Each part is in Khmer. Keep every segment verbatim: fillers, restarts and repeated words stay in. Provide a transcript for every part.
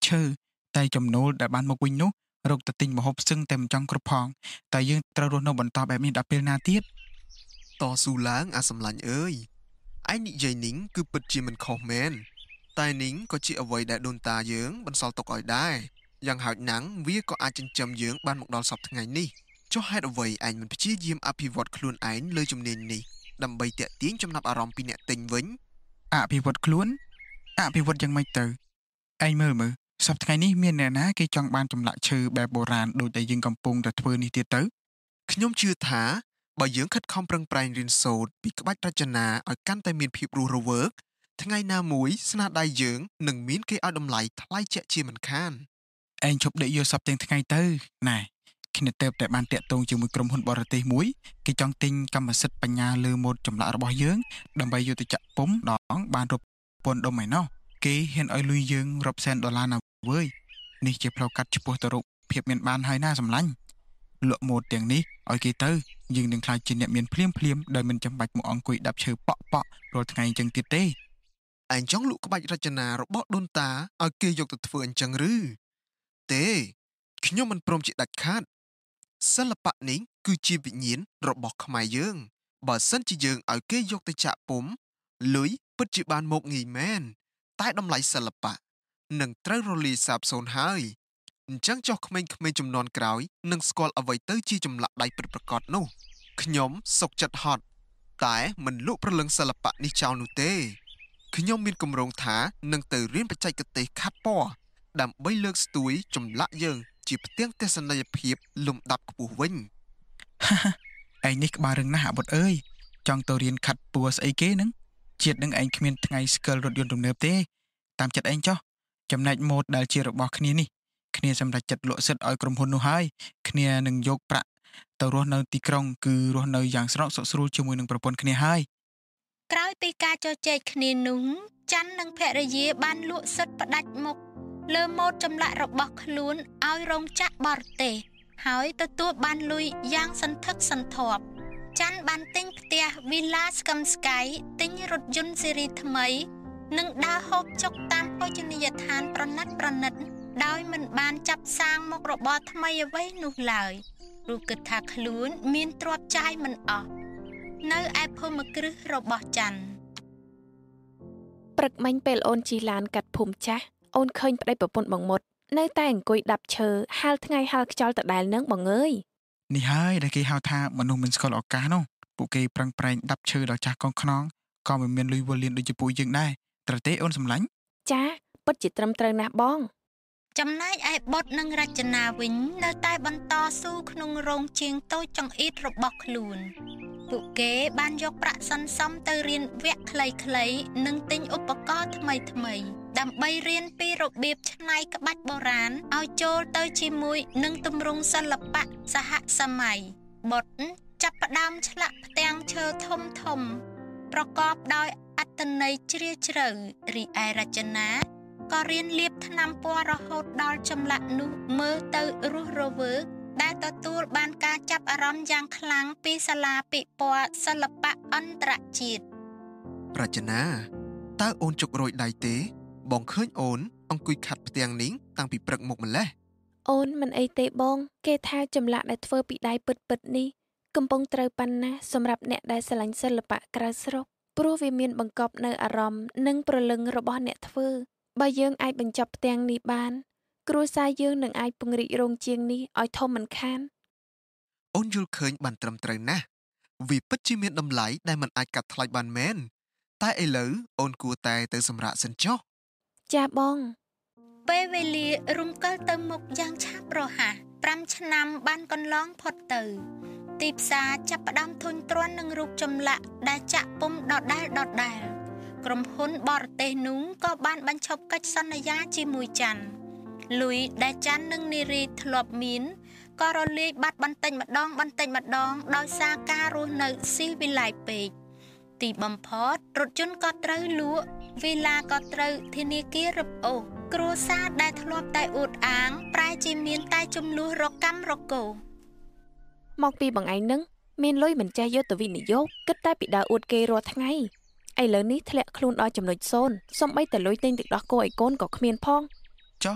ឈើតែចំណូលដែលបានមកវិញនោះរកទៅទិញម្ហូបស្ទឹងតែមិនចង់គ្រប់ផងតែយើងត្រូវរស់នៅបន្តបែបនេះដល់ពេលណាទៀតតស៊ូឡើងអាសម្លាញ់អើយឯងនិយាយនីងគឺពិតជាមិនខុសមែនតែនីងក៏ជាអ្វីដែលដូនតាយើងបន្សល់ទុកឲ្យដែរយ៉ាងហោចណាស់វាក៏អាចចិញ្ចឹមយើងបានមកដល់សប្តាហ៍ថ្ងៃនេះចុះហេតុអ្វីឯងមិនព្យាយាមអភិវឌ្ឍខ្លួនឯងលើជំនាញនេះដើម្បីទាក់ទាញចំណាប់អារម្មណ៍ពីអ្នកទិញវិញអភិវឌ្ឍខ្លួនអភិវឌ្ឍយ៉ាងម៉េចទៅឯងមើលមើលសប្តាហ៍ថ្ងៃនេះមានអ្នកណាគេចង់បានចម្លាក់ឈើបែបបុរាណដូចដែលយើងកំពុងតែធ្វើនេះទៀតទៅខ្ញុំជឿថាបើយើងខិតខំប្រឹងប្រែងរៀនសូត្រពីក្បាច់រចនាឲ្យកាន់តែមានភាពរស់រវើកថ្ងៃណាមួយស្នាដៃយើងនឹងមានគេឲ្យតម្លៃថ្លៃជាក់ជាមិនខានឯងឈប់ដេកយល់សពទាំងថ្ងៃទៅណែគ្នាទៅតែបានតាក់ទងជាមួយក្រុមហ៊ុនបរទេសមួយគេចង់ទិញកម្មសិទ្ធិបញ្ញាលើម៉ូដចម្លាក់របស់យើងដើម្បីយកទៅចាក់ពុំដងបានរាប់ពាន់ដុំឯណោះគេហ៊ានឲ្យលុយយើងរាប់សែនដុល្លារណាវើយនេះជាផ្លូវកាត់ឆ្ពោះទៅរកភាពមានបានហើយណាសម្លាញ់លក់ម៉ូដទាំងនេះឲ្យគេទៅយើងនឹងខ្លាចជាអ្នកមានភ្លាមភ្លាមដោយមិនចាំបាច់មកអង្គុយដាប់ឈើប៉ក់ប៉ក់រាល់ថ្ងៃអញ្ចឹងទៀតទេឯងចង់លក់ក្បាច់រចនារបស់ដូនតាឲ្យគេយកទៅធ្វើអញ្ចឹងឬទេខ្ញុំមិនព្រមជាដាច់ខាតសិល្បៈនេះគឺជាវិញ្ញាណរបស់ខ្មែរយើងបើសិនជាយើងឲ្យគេយកទៅចាក់ពុំលុយពិតជាបានមកងាយមែនតែតម្លៃសិល្បៈនឹងត្រូវរលាយសាបសូន្យហើយអញ្ចឹងចុះក្មេងៗជំនាន់ក្រោយនឹងស្គាល់អ្វីទៅជាចម្លាក់ដៃពិតប្រាកដនោះខ្ញុំសុខចិត្តហត់តែមិនលក់ព្រលឹងសិល្បៈនេះចោលនោះទេខ្ញុំមានគម្រោងថានឹងទៅរៀនបច្ចេកទេសខាត់ពណ៌ដើម្បីលើកស្ទួយចម្លាក់យើងជាផ្ទាំងទស្សនីយភាពលំដាប់ខ្ពស់វិញឯងនេះក្បាលរឹងណាស់អាបុតអើយចង់ទៅរៀនខាត់ពណ៌ស្អីគេនឹងជាតិនឹងឯងគ្មានថ្ងៃស្គាល់រថយន្តទំនើបទេតាមចិត្តឯងចុះចំណែកម៉ូដដែលជារបស់គ្នានេះគ្នាសម្រាប់ចិត្តលក់សិទ្ធឲ្យក្រុមហ៊ុននោះហើយគ្នានឹងយកប្រាក់ទៅរស់នៅទីក្រុងគឺរស់នៅយ៉ាងស្រកសុខស្រួលជាមួយនឹងប្រពន្ធគ្នាហើយក្រោយពីការជជែកគ្នានោះច័ន្ទនិងភរិយាបានលក់សិទ្ធផ្ដាច់មុខលើម៉ូដចម្លាក់របស់ខ្លួនឲ្យរោងចក្របរទេសហើយទទួលបានលុយយ៉ាងសន្ធឹកសន្ធាប់ច័ន្ទបានទិញផ្ទះវីឡាស្កឹមស្កៃទិញរថយន្តស៊េរីថ្មីនិងដើរហូបចុកតាមភោជនីយដ្ឋានប្រណិតប្រណិតដោយមិនបានចាប់សាងមុខរបរថ្មីអ្វីនោះឡើយព្រោះគិតថាខ្លួនមានទ្រព្យចាយមិនអស់នៅឯភូមិគ្រឹះរបស់ច័ន្ទព្រឹកមិញពេលអូនជិះឡានកាត់ភូមិចាស់អូនឃើញប្តីប្រពន្ធបងមុតនៅតែអង្គុយដាប់ឈើហាលថ្ងៃហាលខ្យល់ដដែលនឹងបងអើយនេះហើយដែលគេហៅថាមនុស្សមិនស្គាល់ឱកាសនោះពួកគេប្រឹងប្រែងដាប់ឈើដល់ចាស់កងខ្នងក៏មិនមានលុយវល់លៀនដូចជាពួកយើងដែរត្រូវទេអូនសម្លាញ់ចាពិតជាត្រឹមត្រូវណាស់បងចំណែកឯបុត្រនិងរចនាវិញនៅតែបន្តស៊ូក្នុងរោងជាងតូចចង្អៀតរបស់ខ្លួនពួកគេបានយកប្រាក់សន្សំទៅរៀនវគ្គខ្លីៗនិងទិញឧបករណ៍ថ្មីៗដើម្បីរៀនពីរបៀបច្នៃក្បាច់បុរាណឲ្យចូលទៅជាមួយនឹងទម្រង់សិល្បៈសហសម័យបុត្រចាប់ផ្ដើមឆ្លាក់ផ្ទាំងឈើធំធំប្រកបដោយអត្ថន័យជ្រាលជ្រៅរីឯរចនាក៏រៀនលាបថ្នាំពណ៌រហូតដល់ចម្លាក់នោះមើលទៅរស់រវើកដែលទទួលបានការចាប់អារម្មណ៍យ៉ាងខ្លាំងពីសាលាពិព័រណ៍សិល្បៈអន្តរជាតិរចនាតើអូនជុករយដៃទេបងឃើញអូនអង្គុយខាត់ផ្ទាំងនេះតាំងពីព្រឹកមកម្លេះអូនមិនអីទេបងគេថាចម្លាក់ដែលធ្វើពីដៃពិតពិតនេះកំពុងត្រូវប៉ុណ្ណាសម្រាប់អ្នកដែលស្រឡាញ់សិល្បៈក្រៅស្រុកព្រោះវាមានបង្កប់នៅអារម្មណ៍និងព្រលឹងរបស់អ្នកធ្វើបើយើងអាចបញ្ចប់ផ្ទាំងនេះបានគ្រួសារយើងនឹងអាចពង្រីករោងជាងនេះឲ្យធំមិនខានអូនយល់ឃើញបានត្រឹមត្រូវណាស់វាពិតជាមានតម្លៃដែលមិនអាចកាត់ថ្លៃបានមែនតែឥឡូវអូនគួរតែទៅសម្រាកសិនចុះចាបងពេលវេលារំកិលទៅមុខយ៉ាងឆាប់រហ័សប្រាំឆ្នាំបានកន្លងផុតទៅទីផ្សារចាប់ផ្ដើមធុញទ្រាន់នឹងរូបចម្លាក់ដែលចាក់ពុំដដែលដដែលក្រុមហ៊ុនបរទេសនោះក៏បានបញ្ឈប់កិច្ចសន្យាជាមួយច័ន្ទលុយដែលច័ន្ទនិងនារីធ្លាប់មានក៏រលាយបាត់បន្តិចម្ដងបន្តិចម្ដងដោយសារការរស់នៅស៊ីវិល័យពេកទីបំផុតរថយន្តក៏ត្រូវលក់វីឡាក៏ត្រូវធនាគាររឹបអូសគ្រួសារដែលធ្លាប់តែអួតអាងប្រែជាមានតែចំនួនរកម្មរកោមកពីបងឯងនឹងមានលុយមិនចេះយកទៅវិនិយោគគិតតែពីដើរអួតគេរាល់ថ្ងៃឥឡូវនេះធ្លាក់ខ្លួនដល់ចំណុចសូន្យសំបីតែលុយទិញទឹកដោះគោឲ្យកូនក៏គ្មានផងចុះ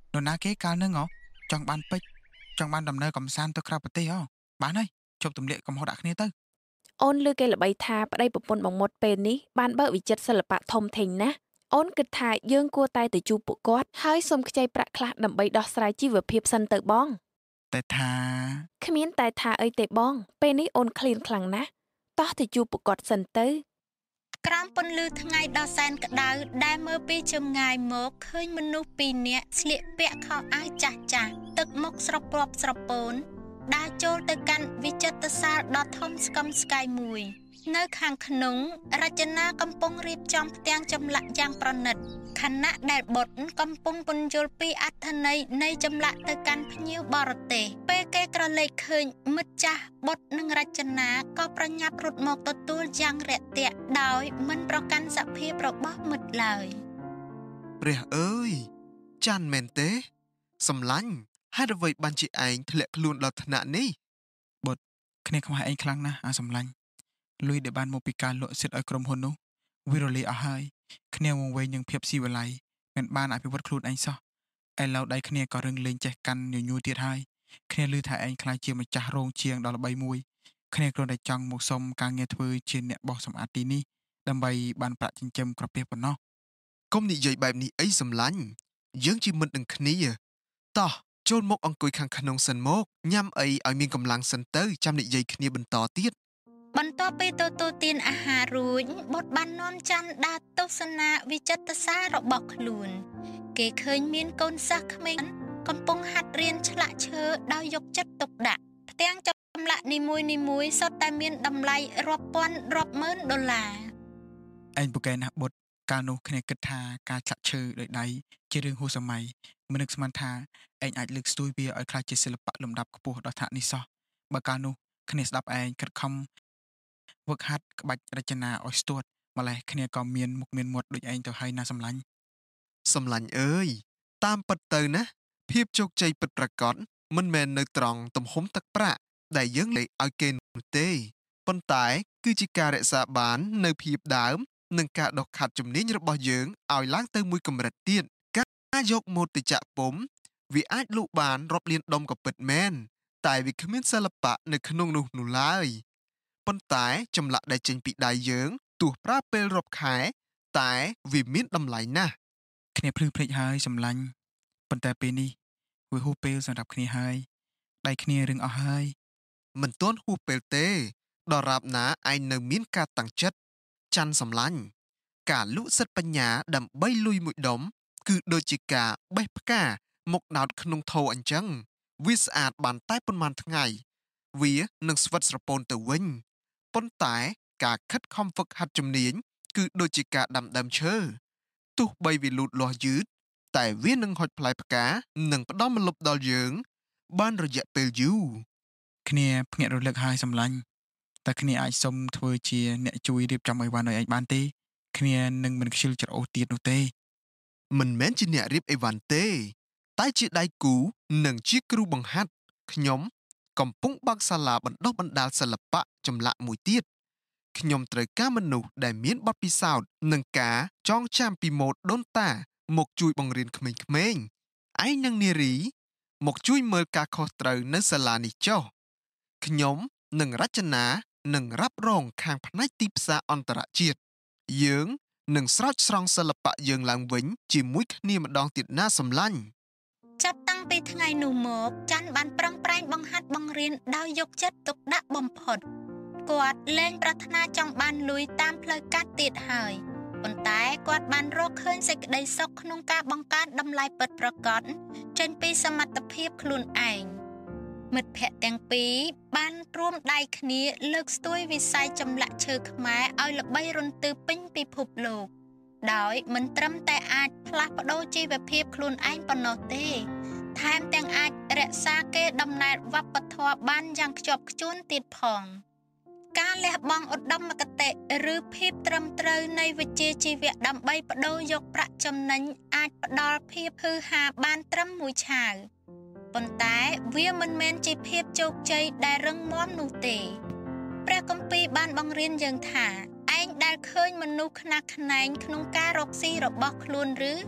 នរណាគេកាលនឹងហ៎ចង់បានពេជ្រចង់បានដំណើរកំសាន្តទៅក្រៅប្រទេសហ៎បានហើយជប់ទម្លាក់កំហុសដាក់គ្នាទៅអូនឮគេល្បីថាប្តីប្រពន្ធបងមុតពេលនេះបានបើកវិចិត្រសិល្បៈធំធេងណាស់អូនគិតថាយើងគួរតែទៅជួបពួកគាត់ហើយសូមខ្ចីប្រាក់ខ្លះដើម្បីដោះស្រាយជីវភាពសិនទៅបងតែថាគ្មានតែថាអីទេបងពេលនេះអូនឃ្លានខ្លាំងណាស់តោះទៅជួបពួកគាត់សិនទៅក្រោមពន្លឺថ្ងៃដ៏សែនក្តៅដែលមើលពីចម្ងាយមកឃើញមនុស្សពីរនាក់ស្លៀកពាក់ខោអាវចាស់ចាស់ទឹកមុខស្រពាប់ស្រពោនដើរចូលទៅកាន់វិចិត្រសាលដ៏ធំស្កឹមស្កៃមួយនៅខាងក្នុងរចនាកំពុងរៀបចំផ្ទាំងចម្លាក់យ៉ាងប្រណិតខណៈដែលបុត្រកំពុងពន្យល់ពីអត្ថន័យនៃចម្លាក់ទៅកាន់ភ្ញៀវបរទេសពេលគេក្រឡេកឃើញមិត្តចាស់បុត្រនិងរចនាក៏ប្រញាប់រត់មកទទួលយ៉ាងរាក់ទាក់ដោយមិនប្រកាន់សភាពរបស់មិត្តឡើយព្រះអើយចាន់មែនទេសម្លាញ់ហេតុអ្វីបានជាឯងធ្លាក់ខ្លួនដល់ថ្នាក់នេះបុត្រគ្នាខ្មាស់ឯងខ្លាំងណាស់អាសម្លាញ់លុយដែលបានមកពីការលក់សិទ្ធឲ្យក្រុមហ៊ុននោះវារលាយអស់ហើយគ្នាវង្វេងនឹងភាពស៊ីវិល័យមិនបានអភិវឌ្ឍខ្លួនឯងសោះឥឡូវដៃគ្នាក៏រឹងលេងចេះកាន់ញញូទៀតហើយគ្នាឮថាឯងខ្លាចជាម្ចាស់រោងជាងដល់ល្បីមួយគ្នាគ្រាន់តែចង់មកសុំការងារធ្វើជាអ្នកបោះសម្អាតទីនេះដើម្បីបានប្រាក់ចិញ្ចឹមក្រពះប៉ុណ្ណោះកុំនិយាយបែបនេះអីសម្លាញ់យើងជាមិត្តនឹងគ្នាតោះចូលមកអង្គុយខាងក្នុងសិនមកញ៉ាំអីឲ្យមានកម្លាំងសិនទៅចាំនិយាយគ្នាបន្តទៀតបន្ទាប់ពីទទួលទានអាហាររួចបុត្របាននាំច័ន្ទដើរទស្សនាវិចិត្រសាលរបស់ខ្លួនគេឃើញមានកូនសិស្សក្មេងកំពុងហាត់រៀនឆ្លាក់ឈើដោយយកចិត្តទុកដាក់ផ្ទាំងចម្លាក់នីមួយៗសុទ្ធតែមានតម្លៃរាប់ពាន់រាប់ម៉ឺនដុល្លារឯងពូកែណាស់បុត្រកាលនោះគ្នាគិតថាការឆ្លាក់ឈើដោយដៃជារឿងហួសសម័យមិននឹកស្មានថាឯងអាចលើកស្ទួយវាឲ្យក្លាយជាសិល្បៈលំដាប់ខ្ពស់ដល់ថ្នាក់នេះសោះបើកាលនោះគ្នាស្ដាប់ឯងខិតខំវឹកហាត់ក្បាច់រចនាឲ្យស្ទាត់ម្លេះគ្នាក៏មានមុខមានមាត់ដូចឯងទៅហើយណាសម្លាញ់សម្លាញ់អើយតាមពិតទៅណាភាពជោគជ័យពិតប្រាកដមិនមែននៅត្រង់ទំហំទឹកប្រាក់ដែលយើងលេខឲ្យគេនោះទេប៉ុន្តែគឺជាការរក្សាបាននៅភាពដើមនិងការដុសខាត់ជំនាញរបស់យើងឲ្យឡើងទៅមួយកម្រិតទៀតការយកម៉ូដទៅចាក់ពុំវាអាចលក់បានរាប់លានដុំក៏ពិតមែនតែវាគ្មានសិល្បៈនៅក្នុងនោះនោះឡើយប៉ុន្តែចម្លាក់ដែលចេញពីដៃយើងទោះប្រើពេលរាប់ខែតែវាមានតម្លៃណាស់គ្នាភ្លឺភ្លេចហើយសម្លាញ់ប៉ុន្តែពេលនេះវាហួសពេលសម្រាប់គ្នាហើយដៃគ្នារឹងអស់ហើយមិនទាន់ហួសពេលទេដរាបណាឯងនៅមានការតាំងចិត្តច័ន្ទសម្លាញ់ការលក់សិទ្ធិបញ្ញាដើម្បីលុយមួយដុំគឺដូចជាការបេះផ្កាមកដោតក្នុងថូអញ្ចឹងវាស្អាតបានតែប៉ុន្មានថ្ងៃវានឹងស្វិតស្រពោនទៅវិញប៉ុន្តែការខិតខំហ្វឹកហាត់ជំនាញគឺដូចជាការដាំដើមឈើទោះបីវាលូតលាស់យឺតតែវានឹងហុចផ្លែផ្កានិងផ្ដល់ម្លប់ដល់យើងបានរយៈពេលយូរគ្នាភ្ញាក់រលឹកហើយសម្លាញ់តែគ្នាអាចសុំធ្វើជាអ្នកជួយរៀបចំអីវ៉ាន់ឲ្យឯងបានទេគ្នានឹងមិនខ្ជិលច្រអូសទៀតនោះទេមិនមែនជាអ្នករៀបអីវ៉ាន់ទេតែជាដៃគូនិងជាគ្រូបង្ហាត់ខ្ញុំកំពុងបើកសាលាបណ្ដុះបណ្ដាលសិល្បៈចម្លាក់មួយទៀតខ្ញុំត្រូវការមនុស្សដែលមានបទពិសោធន៍និងការចងចាំពីម៉ូដដូនតាមកជួយបង្រៀនក្មេងៗឯងនិងនារីមកជួយមើលការខុសត្រូវនៅសាលានេះចុះខ្ញុំនឹងរចនានិងរ៉ាប់រងខាងផ្នែកទីផ្សារអន្តរជាតិយើងនឹងស្រោចស្រង់សិល្បៈយើងឡើងវិញជាមួយគ្នាម្ដងទៀតណាសម្លាញ់ចាប់តាំងពីថ្ងៃនោះមកច័ន្ទបានប្រឹងប្រែងបង្ហាត់បង្រៀនដោយយកចិត្តទុកដាក់បំផុតគាត់លែងប្រាថ្នាចង់បានលុយតាមផ្លូវកាត់ទៀតហើយប៉ុន្តែគាត់បានរកឃើញសេចក្តីសុខក្នុងការបង្កើតតម្លៃពិតប្រាកដចេញពីសមត្ថភាពខ្លួនឯងមិត្តភក្តិទាំងពីរបានរួមដៃគ្នាលើកស្ទួយវិស័យចម្លាក់ឈើខ្មែរឲ្យល្បីរន្ទឺពេញពិភពលោកដោយមិនត្រឹមតែអាចផ្លាស់ប្ដូរជីវភាពខ្លួនឯងប៉ុណ្ណោះទេថែមទាំងអាចរក្សាកេរដំណែលវប្បធម៌បានយ៉ាងខ្ជាប់ខ្ជួនទៀតផងការលះបង់ឧត្តមគតិឬភាពត្រឹមត្រូវនៃវិជ្ជាជីវៈដើម្បីបដូរយកប្រាក់ចំណេញអាចផ្ដល់ភាពហឺហាបានត្រឹមមួយឆាវប៉ុន្តែវាមិនមែនជាភាពជោគជ័យដែលរឹងមាំនោះទេព្រះគម្ពីរបានបង្រៀនយើងថាឯងដែលឃើញមនុស្សខ្នះខ្នែងក្នុងការរកស៊ីរបស់ខ្លួនឬ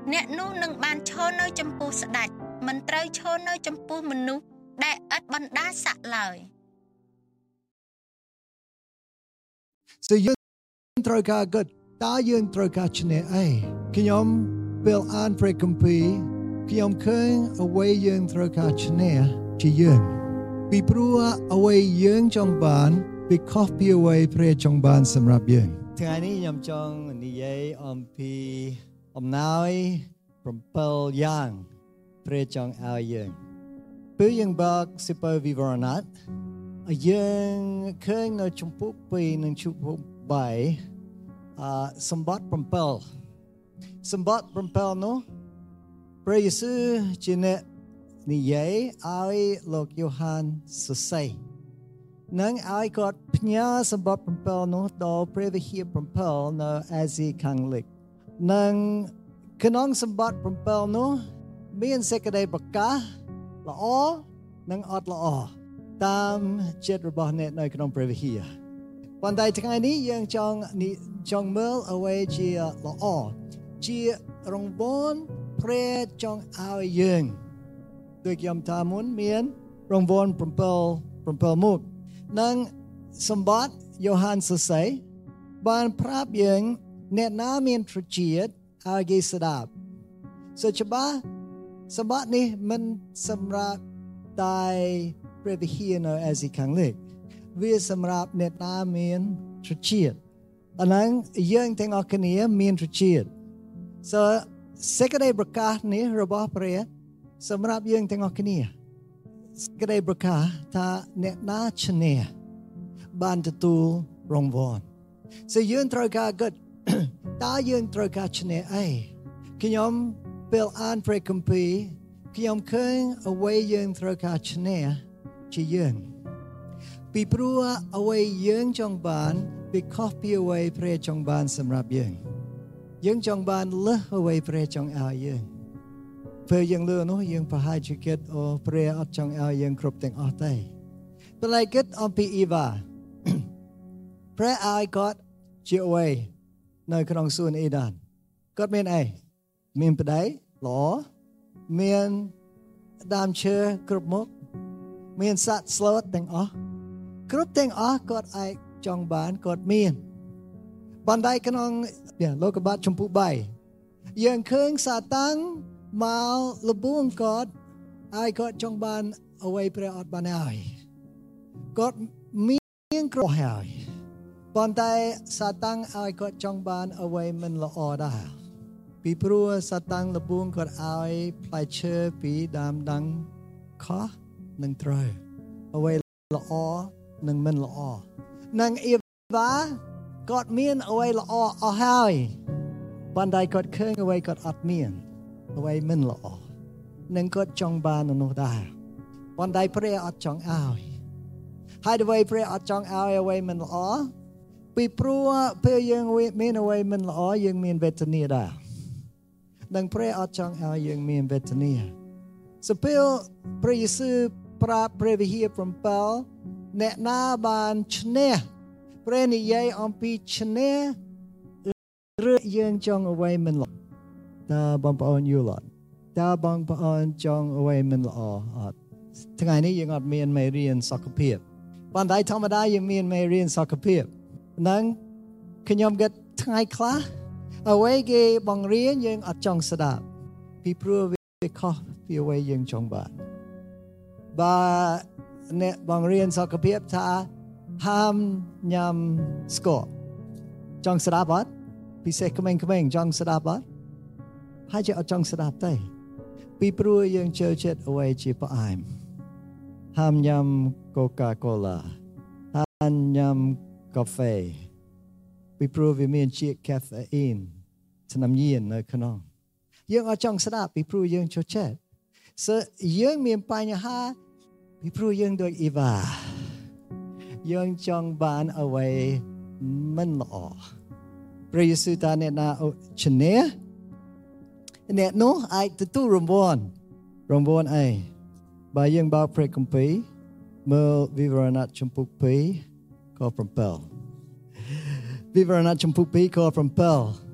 អ្នកនោះនឹងបានឈរនៅចំពោះស្ដេចមិនត្រូវឈរនៅចំពោះមនុស្សដែលឥតបណ្ដាស័ក្តិឡើយ So យើងត្រូវការគិតតើយើងត្រូវការឈ្នះអីខ្ញុំពេលអានព្រះគម្ពីរខ្ញុំឃើញអ្វីយើងត្រូវការឈ្នះជាយើងពីព្រោះអ្វីយើងចង់បានពីខុសពីអ្វីព្រះចង់បានសម្រាប់យើងថ្ងៃនេះខ្ញុំចង់និយាយអំពីអំណោយ7យ៉ាងព្រះចង់ឲ្យយើងពេលយើងបើកសិភៅវិវរណៈយើងឃើញនៅជំពូក2និងជំពូក3អសម្បត្តិ7សម្បត្តិ7នោះព្រះយេស៊ូវជាអ្នកនិយាយឲ្យលោកយ៉ូហានសរសេរនឹងឲ្យគាត់ផ្ញើសម្បត្តិ7នោះដល់ព្រះវិហារ7នៅអាស៊ីខាងលិចនឹងក្នុងសម្បត្តិ7នោះមានសេចក្តីប្រកាសល្អនិងអត់ល្អតាមចិត្តរបស់អ្នកនៅក្នុងព្រះវិហារប៉ុន្តែថ្ងៃនេះយើងចង់ចង់មើលអ្វីជាល្អជារង្វាន់ព្រះចង់ឲ្យយើងដូចខ្ញុំថាមុនមានរង្វាន់7 7មុខនិងសម្បត្តិយ៉ូហានសរសេរបានប្រាប់យើងអ្នកណាមានត្រចៀកឲ្យគេស្ដាប់សូមច្បាស់សម្បត្តិនេះមិនសម្រាប់តែព្រះវិហារនៅអាស៊ីខាងលិចវាសម្រាប់អ្នកណាមានត្រចៀកអាហ្នឹងយើងទាំងអស់គ្នាមានត្រចៀកសូសេចក្តីប្រកាសនេះរបស់ព្រះសម្រាប់យើងទាំងអស់គ្នាសេចក្តីប្រកាសថាអ្នកណាឈ្នះបានទទួលរង្វាន់សូយើងត្រូវការគិតតើយើងត្រូវការឈ្នះអីខ្ញុំពេលអានព្រះគម្ពីរខ្ញុំឃើញអ្វីយើងត្រូវការឈ្នះជាយើងពីព្រោះអ្វីយើងចង់បានពីខុសពីអ្វីព្រះចង់បានសម្រាប់យើងយើងចង់បានលើសអ្វីព្រះចង់ឲ្យយើងពេលយើងលើនោះយើងប្រហែលជាគិតអូព្រះអត់ចង់ឲ្យយើងគ្រប់ទាំងអស់ទេប៉ុន្តែគិតអំពីអ៊ីវ៉ាព្រះឲ្យគាត់ជាអ្វីនៅក្នុងសួនអេដានគាត់មានអីមានប្តីល្អមានដើមឈើគ្រប់មុខមានសត្វស្លូតទាំងអស់គ្រប់ទាំងអស់គាត់អាចចង់បានគាត់មានបណ្ដៃក្នុងលោកុបាទជំពូក3យើងឃើញសាតាំងមកលបួងគាត់ឲ្យគាត់ចង់បានអ្វីព្រះអត់បានឲ្យគាត់មានគ្រប់ហើយប៉ុន្តែសាតាំងឲ្យគាត់ចង់បានអ្វីមិនល្អដែរពីព្រោះសាតាំងលបួងគាត់ឲ្យផ្លែឈើពីដើមដឹងខុសនិងត្រូវអ្វីល្អនិងមិនល្អនិងអ៊ីវ៉ាគាត់មានអ្វីល្អអស់ហើយប៉ុន្តែគាត់ឃើញអ្វីគាត់អត់មានអ្វីមិនល្អនិងគាត់ចង់បាននោះដែរប៉ុន្តែព្រះអត់ចង់ឲ្យហើយអ្វីព្រះអត់ចង់ឲ្យអ្វីមិនល្អពីព្រោះពេលយើងមានអ្វីមិនល្អយើងមានវេទនាដែរនិងព្រះអត់ចង់ឲ្យយើងមានវេទនាសូពេលព្រះយេស៊ូវប្រាប់ព្រះវិហារ7អ្នកណាបានឈ្នះព្រះនិយាយអំពីឈ្នះឬយើងចង់អ្វីមិនល្អតើបងប្អូនយល់អត់តើបងប្អូនចង់អ្វីមិនល្អអត់ថ្ងៃនេះយើងអត់មានមេរៀនសុខភាពប៉ុន្តែធម្មតាយើងមានមេរៀនសុខភាពនឹងខ្ញុំគិតថ្ងៃខ្លះអ្វីគេបង្រៀនយើងអត់ចង់ស្ដាប់ពីព្រោះវាខុសពីអ្វីយើងចង់បានបើអ្នកបង្រៀនសុខភាពថាហាមញ៉ាំស្ករចង់ស្ដាប់អត់ពិសេសក្មេងៗចង់ស្ដាប់អត់ហើយជាអត់ចង់ស្ដាប់ទេពីព្រោះយើងចូលចិត្តអ្វីជាផ្អែមហាមញ៉ាំ Coca-Cola ហាមញ៉ាំកាហ្វេពីព្រោះវាមានជាតិ caffeine ថ្នាំញៀននៅក្នុងយើងអត់ចង់ស្ដាប់ពីព្រោះយើងចូលចិត្តಸೊយើងមានបញ្ហាពីព្រោះយើងដូចអ៊ីវ៉ាយើងចង់បានអ្វីមិនល្អព្រះយេស៊ូវតាអ្នកណាឈ្នះអ្នកនោះអាចទទួលរង្វាន់រង្វាន់អីបើយើងបើកព្រះគម្ពីរមើលវិវរណៈជំពូក2ខ7វិវរណៈជំពូក2ខ7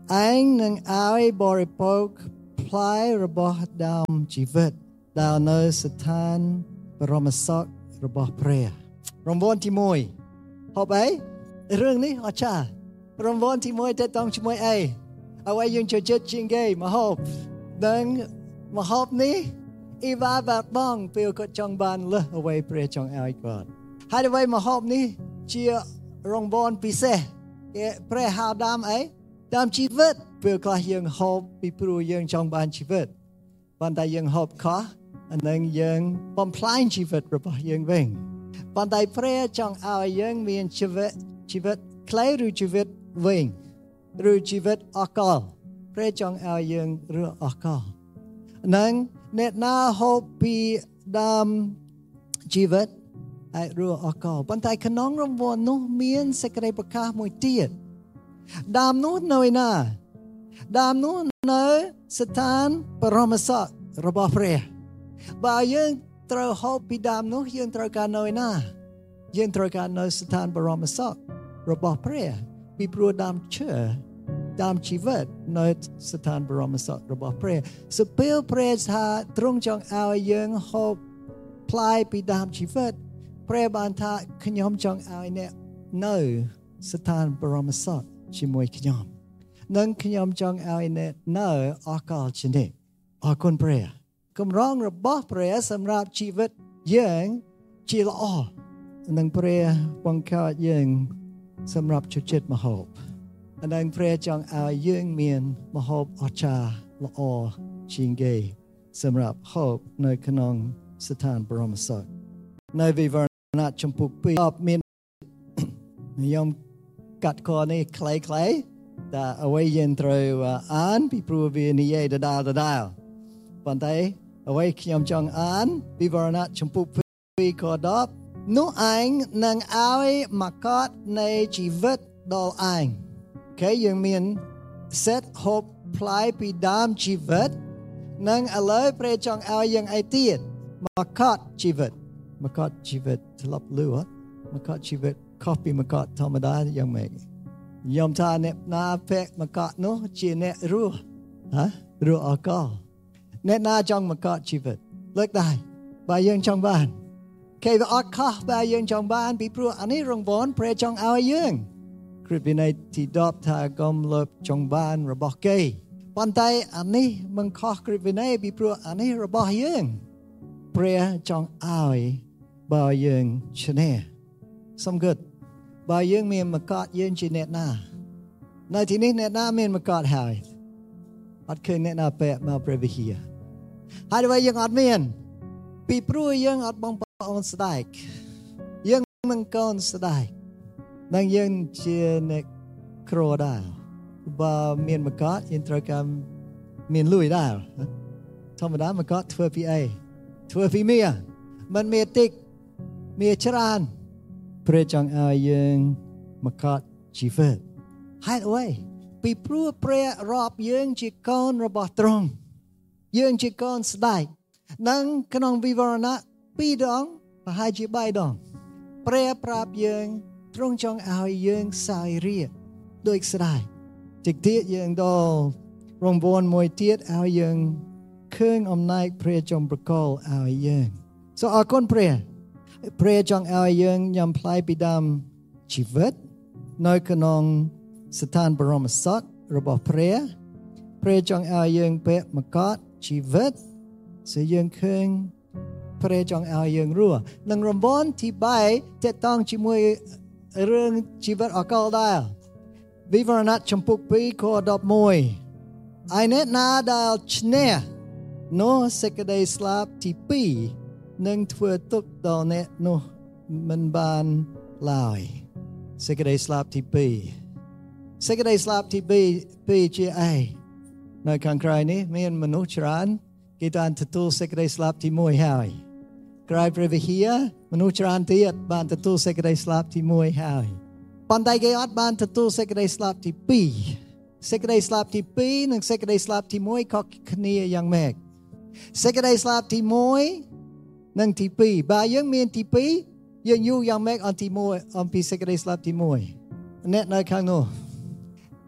ឯងនឹងឲ្យបរិភោគផ្លែរបស់ដើមជីវិតដែលនៅស្ថានបរមសុខរបស់ព្រះរង្វាន់ទីមួយហូបអីរឿងនេះអស្ចារ្យរង្វាន់ទីមួយតើតង់ជាមួយអីអ្វីយើងចូលចិត្តជាងគេមកហូបដឹងមកហូបនេះអ៊ីវ៉ាបាត់បងពេលគាត់ចង់បានលើសអ្វីព្រះចង់ឲ្យគាត់ហើយអ្វីមកហូបនេះជារង្វាន់ពិសេសគេព្រះហៅដើមអីដើមជីវិតពេលខ្លះយើងហូបពីព្រោះយើងចង់បានជីវិតប៉ុន្តែយើងហូបខុសអានឹងយើងបំផ្លាញជីវិតរបស់យើងវិញប៉ុន្តែព្រះចង់ឲ្យយើងមានជីវិតជីវិតខ្លីឬជីវិតវិញឬជីវិតអកលព្រះចង់ឲ្យយើងរស់អកលនឹងអ្នកណាហូបពីដើមជីវិតឲ្យរស់អកលប៉ុន្តែក្នុងរង្វាន់នោះមានសេចក្តីប្រកាសមួយទៀតដើមនោះនៅឯណាដើមនោះនៅស្ថានបរមសុខរបស់ព្រះបើយើងត្រូវហូបពីដើមនោះយើងត្រូវការនៅឯណាយើងត្រូវការនៅស្ថានបរមសុខរបស់ព្រះពីព្រោះដើមឈើដើមជីវិតនៅស្ថានបរមសុខរបស់ព្រះសពេលព្រះថាទ្រង់ចង់ឲ្យយើងហូបផ្លែពីដើមជីវិតព្រះបានថាខ្ញុំចង់ឲ្យអ្នកនៅស្ថានបរមសុខជាមួយខ្ញុំនិងខ្ញុំចង់ឲ្យអ្នកនៅអកលជានិច្ចអរគុណព្រះកម្រងរបស់ព្រះសម្រាប់ជីវិតយើងជាល្អនិងព្រះបង្កើតយើងសម្រាប់ជួយចិត្តមហូបនិងព្រះចង់ឲ្យយើងមានមហូបអស្ចារ្យល្អជាងគេសម្រាប់ហូបនៅក្នុងស្ថានបរមសុខនៅវិវរណៈចំពុកពីរមានខ្ញុំកាត់កនេះខ្លីៗតែអ្វីយើងត្រូវអានពីព្រោះវានិយាយដដែលដដែលប៉ុន្តែអ្វីខ្ញុំចង់អានវិវរណៈចំពុកពីរខដប់នោះឯងនឹងឲ្យមកកត់នៃជីវិតដល់ឯងគេយើងមានសេតហូបផ្លែពីដើមជីវិតនិងឥឡូវព្រះចង់ឲ្យយើងអីទៀតមកកត់ជីវិតមកកត់ជីវិតធ្លាប់លឺអត់មកកត់ជីវិតខុសពីមកកត់ធម្មតាយ៉ាងម៉េចយំថាអ្នកណាពេកមកកត់នោះជាអ្នករស់ហ៎រស់អកលអ្នកណាចង់មកកត់ជីវិតលើកដៃបើយើងចង់បានគេវាអត់ខុសបើយើងចង់បានពីព្រោះអានេះរង្វាន់ព្រះចង់ឲ្យយើងគ្រិស្តវិន័យទីដប់ថាកុំលើបចង់បានរបស់គេប៉ុន្តែអានេះមិនខុសគ្រិស្តវិន័យពីព្រោះអានេះរបស់យើងព្រះចង់ឲ្យបើយើងឈ្នះសំគិតបើយើងមានមកកត់យើងជាអ្នកណានៅទីនេះអ្នកណាមានមកកត់ហើយអត់ឃើញអ្នកណាពេកមកព្រះវិហារហើយបើយើងអត់មានពីព្រោះយើងអត់បងប្អូនស្ដេចយើងមិនកូនស្ដេចនិងយើងជាអ្នកក្រដែរបើមានមកកត់យើងត្រូវការមានលុយដែរធម្មតាមកកត់ធ្វើពីអីធ្វើពីមាសមិនមានតិចមានច្រើនព្រះចង់ឲ្យយើងមកកត់ជីវិតហើយអីពីព្រោះព្រះរាប់យើងជាកូនរបស់ទ្រង់យើងជាកូនស្ដេចនិងក្នុងវិវរណៈពីរដងប្រហែលជាបីដងព្រះប្រាប់យើងទ្រង់ចង់ឲ្យយើងសាយរាជ្យដូចស្ដេចតិចទៀតយើងដល់រង្វាន់មួយទៀតឲ្យយើងឃើញអំណាចព្រះចង់ប្រកល់ឲ្យយើងសូមអរគុណព្រះព្រះចង់ឲ្យយើងញ៉ាំផ្លែពីដើមជីវិតនៅក្នុងស្ថានបរមសុខរបស់ព្រះព្រះចង់ឲ្យយើងពេកមកកត់ជីវិតសូមយើងឃើញព្រះចង់ឲ្យយើងរស់នឹងរង្វាន់ទីបីតេតងជាមួយរឿងជីវិតអកលដែរវិវរណៈចំពុកពីរខដប់មួយឯអ្នកណាដែលឈ្នះនោះសេចក្តីស្លាប់ទីពីរនឹងធ្វើទុកដល់អ្នកនោះមិនបានឡើយសេចក្តីស្លាប់ទីពីរសេចក្តីស្លាប់ទីពីរជាអីនៅខាងក្រៅនេះមានមនុស្សច្រើនគេបានទទួលសេចក្តីស្លាប់ទីមួយហើយក្រៅព្រះវិហារមនុស្សច្រើនទៀតបានទទួលសេចក្តីស្លាប់ទីមួយហើយប៉ុន្តែគេអត់បានទទួលសេចក្តីស្លាប់ទីពីរសេចក្តីស្លាប់ទីពីរនិងសេចក្តីស្លាប់ទីមួយខុសគ្នាយ៉ាងម៉េចសេចក្តីស្លាប់ទីមួយនិងទីពីរបើយើងមានទីពីរយើងយូរយ៉ាងម៉េចអំពីទីមួយអំពីសេចក្តីស្លាប់ទីមួយអ្នកនៅខាងនោះ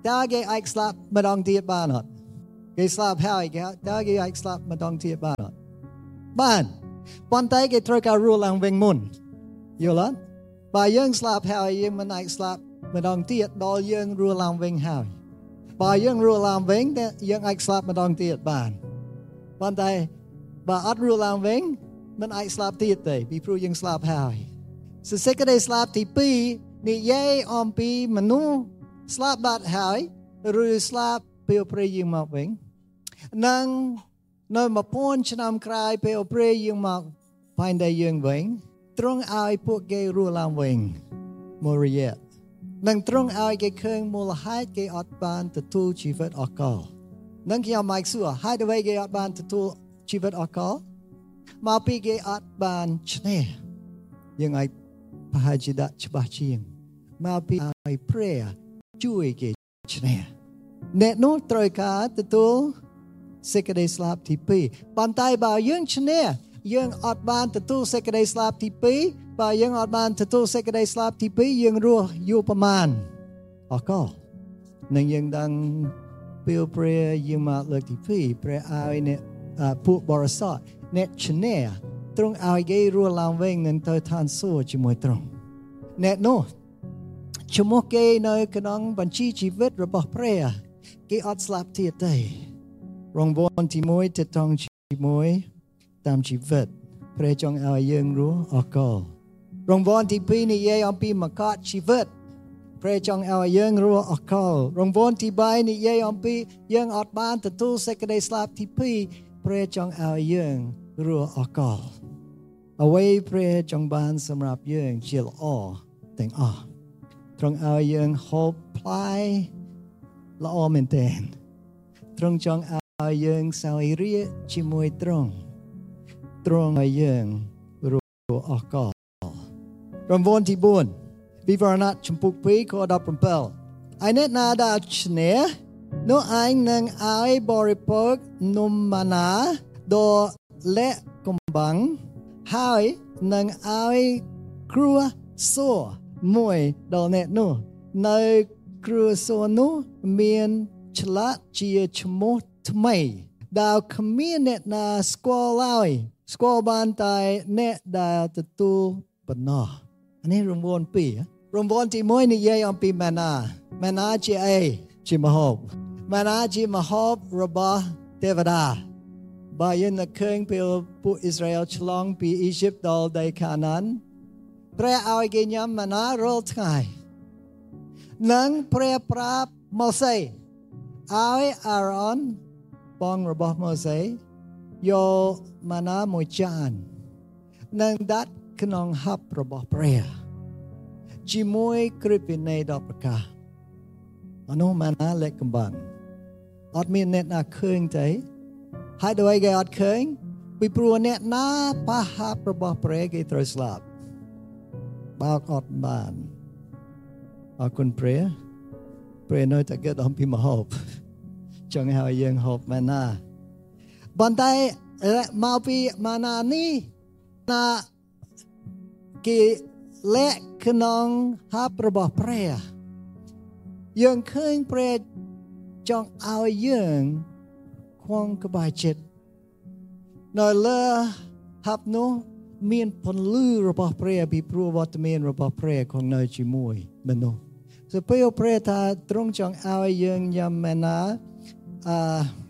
តើគេអាចស្លាប់ម្ដងទៀតបានអត់គេស្លាប់ហើយគេតើគេអាចស្លាប់ម្ដងទៀតបានអត់បានប៉ុន្តែគេត្រូវការរស់ឡើងវិញមុនយល់អត់បើយើងស្លាប់ហើយយើងមិនអាចស្លាប់ម្ដងទៀតដល់យើងរស់ឡើងវិញហើយបើយើងរស់ឡើងវិញយើងអាចស្លាប់ម្ដងទៀតបានប៉ុន្តែបើអត់រស់ឡើងវិញមិនអាចស្លាប់ទៀតទេពីព្រោះយើងស្លាប់ហើយសេចក្តីស្លាប់ទីពីរនិយាយអំពីមនុស្សស្លាប់បាត់ហើយឬស្លាប់ពេលព្រៃយើងមកវិញនិងនៅមួយពាន់ឆ្នាំក្រោយពេលព្រៃយើងមកផែនដីយើងវិញទ្រង់ឲ្យពួកគេរស់ឡើងវិញមករយៈនិងទ្រង់ឲ្យគេឃើញមូលហេតុគេអត់បានទទួលជីវិតអកលនឹងខ្ញុំមកសួរហេតុអ្វីគេអត់បានទទួលជីវិតអកលមកពីគេអត់បានឈ្នះយើងឲ្យប្រហែលជាដាក់ច្បាស់ជាងមកពីឲ្យព្រះជួយគេឈ្នះអ្នកនោះត្រូវការទទួលសេចក្តីស្លាប់ទីពីរប៉ុន្តែបើយើងឈ្នះយើងអត់បានទទួលសេចក្តីស្លាប់ទីពីរបើយើងអត់បានទទួលសេចក្តីស្លាប់ទីពីរយើងរស់យូរប្រមាណអកលនឹងយើងដឹងពេលព្រះយើងមកលើកទីពីរព្រះឲ្យអ្នកពួកបរិសុទ្ធអ្នកឈ្នះទ្រង់ឲ្យគេរស់ឡើងវិញនឹងទៅឋានសួគ៌ជាមួយទ្រង់អ្នកនោះឈ្មោះគេនៅក្នុងបញ្ជីជីវិតរបស់ព្រះគេអត់ស្លាប់ទៀតទេរង្វាន់ទីមួយទៅតង់ជាមួយតាមជីវិតព្រះចង់ឲ្យយើងរស់អកលរង្វាន់ទីពីរនិយាយអំពីមកតជីវិតព្រះចង់ឲ្យយើងរស់អកលរង្វាន់ទីបីនិយាយអំពីយើងអត់បានទទួលសេចក្តីស្លាប់ទីពីរព្រះចង់ឲ្យយើងរស់អកលអ្វីព្រះចង់បានសម្រាប់យើងជាល្អទាំងអស់ទ្រង់ឲ្យយើងហូបផ្លែល្អមែនទែនទ្រង់ចង់ឲ្យយើងសោយរាជ្យជាមួយទ្រង់ទ្រង់ឲ្យយើងរស់អកលរង្វាន់ទីបួនវិវរណៈចំពុកពីរខដប់ប្រាំឯអ្នកណាដែលឈ្នះនោះឯងនឹងឲ្យបរិភោគនំម៉ាណាដ៏លាក់កំបាំងហើយនឹងឲ្យគ្រួសារមួយដល់អ្នកនោះនៅគ្រួសារនោះមានឆ្លាក់ជាឈ្មោះថ្មីដែលគ្មានអ្នកណាស្គាល់ឡើយស្គាល់បានតែអ្នកដែលទទួលប៉ុណ្ណោះនេះរង្វាន់ពីររង្វាន់ទីមួយនិយាយអំពីម៉ាណាម៉ាណាជាអីជាម្ហូបម៉ាណាជាម្ហូបរបស់ទេវតាបើយើងនឹកឃើញពេលពួកអ៊ីស្រាអែលឆ្លងពីអ៊ីជីបដល់ដីកាណានព្រះឲ្យគេញ៉ាំម៉ាណារាល់ថ្ងៃនិងព្រះប្រាប់ម៉ូសេឲ្យអារ៉ុនបងរបស់ម៉ូសេយកម៉ាណាមួយចាននិងដាក់ក្នុងហាប់របស់ព្រះជាមួយគ្រីបវិន័យដល់ប្រកាសអនុម៉ាណាលេខកំបាំងអត់មានអ្នកណាឃើញទេហើយដោយគេអត់ឃើញពីព្រោះអ្នកណាប៉ះហាប់របស់ព្រះគេត្រូវស្លាប់បើអត់បានអរគុណព្រះព្រះនៅតែគិតអំពីម្ហូបចង់ឲ្យយើងហូបម៉ាណាបន្តែមកពីម៉ាណានេះណាគេលាក់ក្នុងហាប់របស់ព្រះយើងឃើញព្រះចង់ឲ្យយើងខំក្បែរចិត្តនៅលើហាប់នោះមានពន្លឺរបស់ព្រះពីព្រោះវត្តមានរបស់ព្រះគង់នៅជាមួយមនុស្សទៅពេលព្រះថាទ្រង់ចង់ឲ្យយើងញ៉ាំម៉ាណាអឺ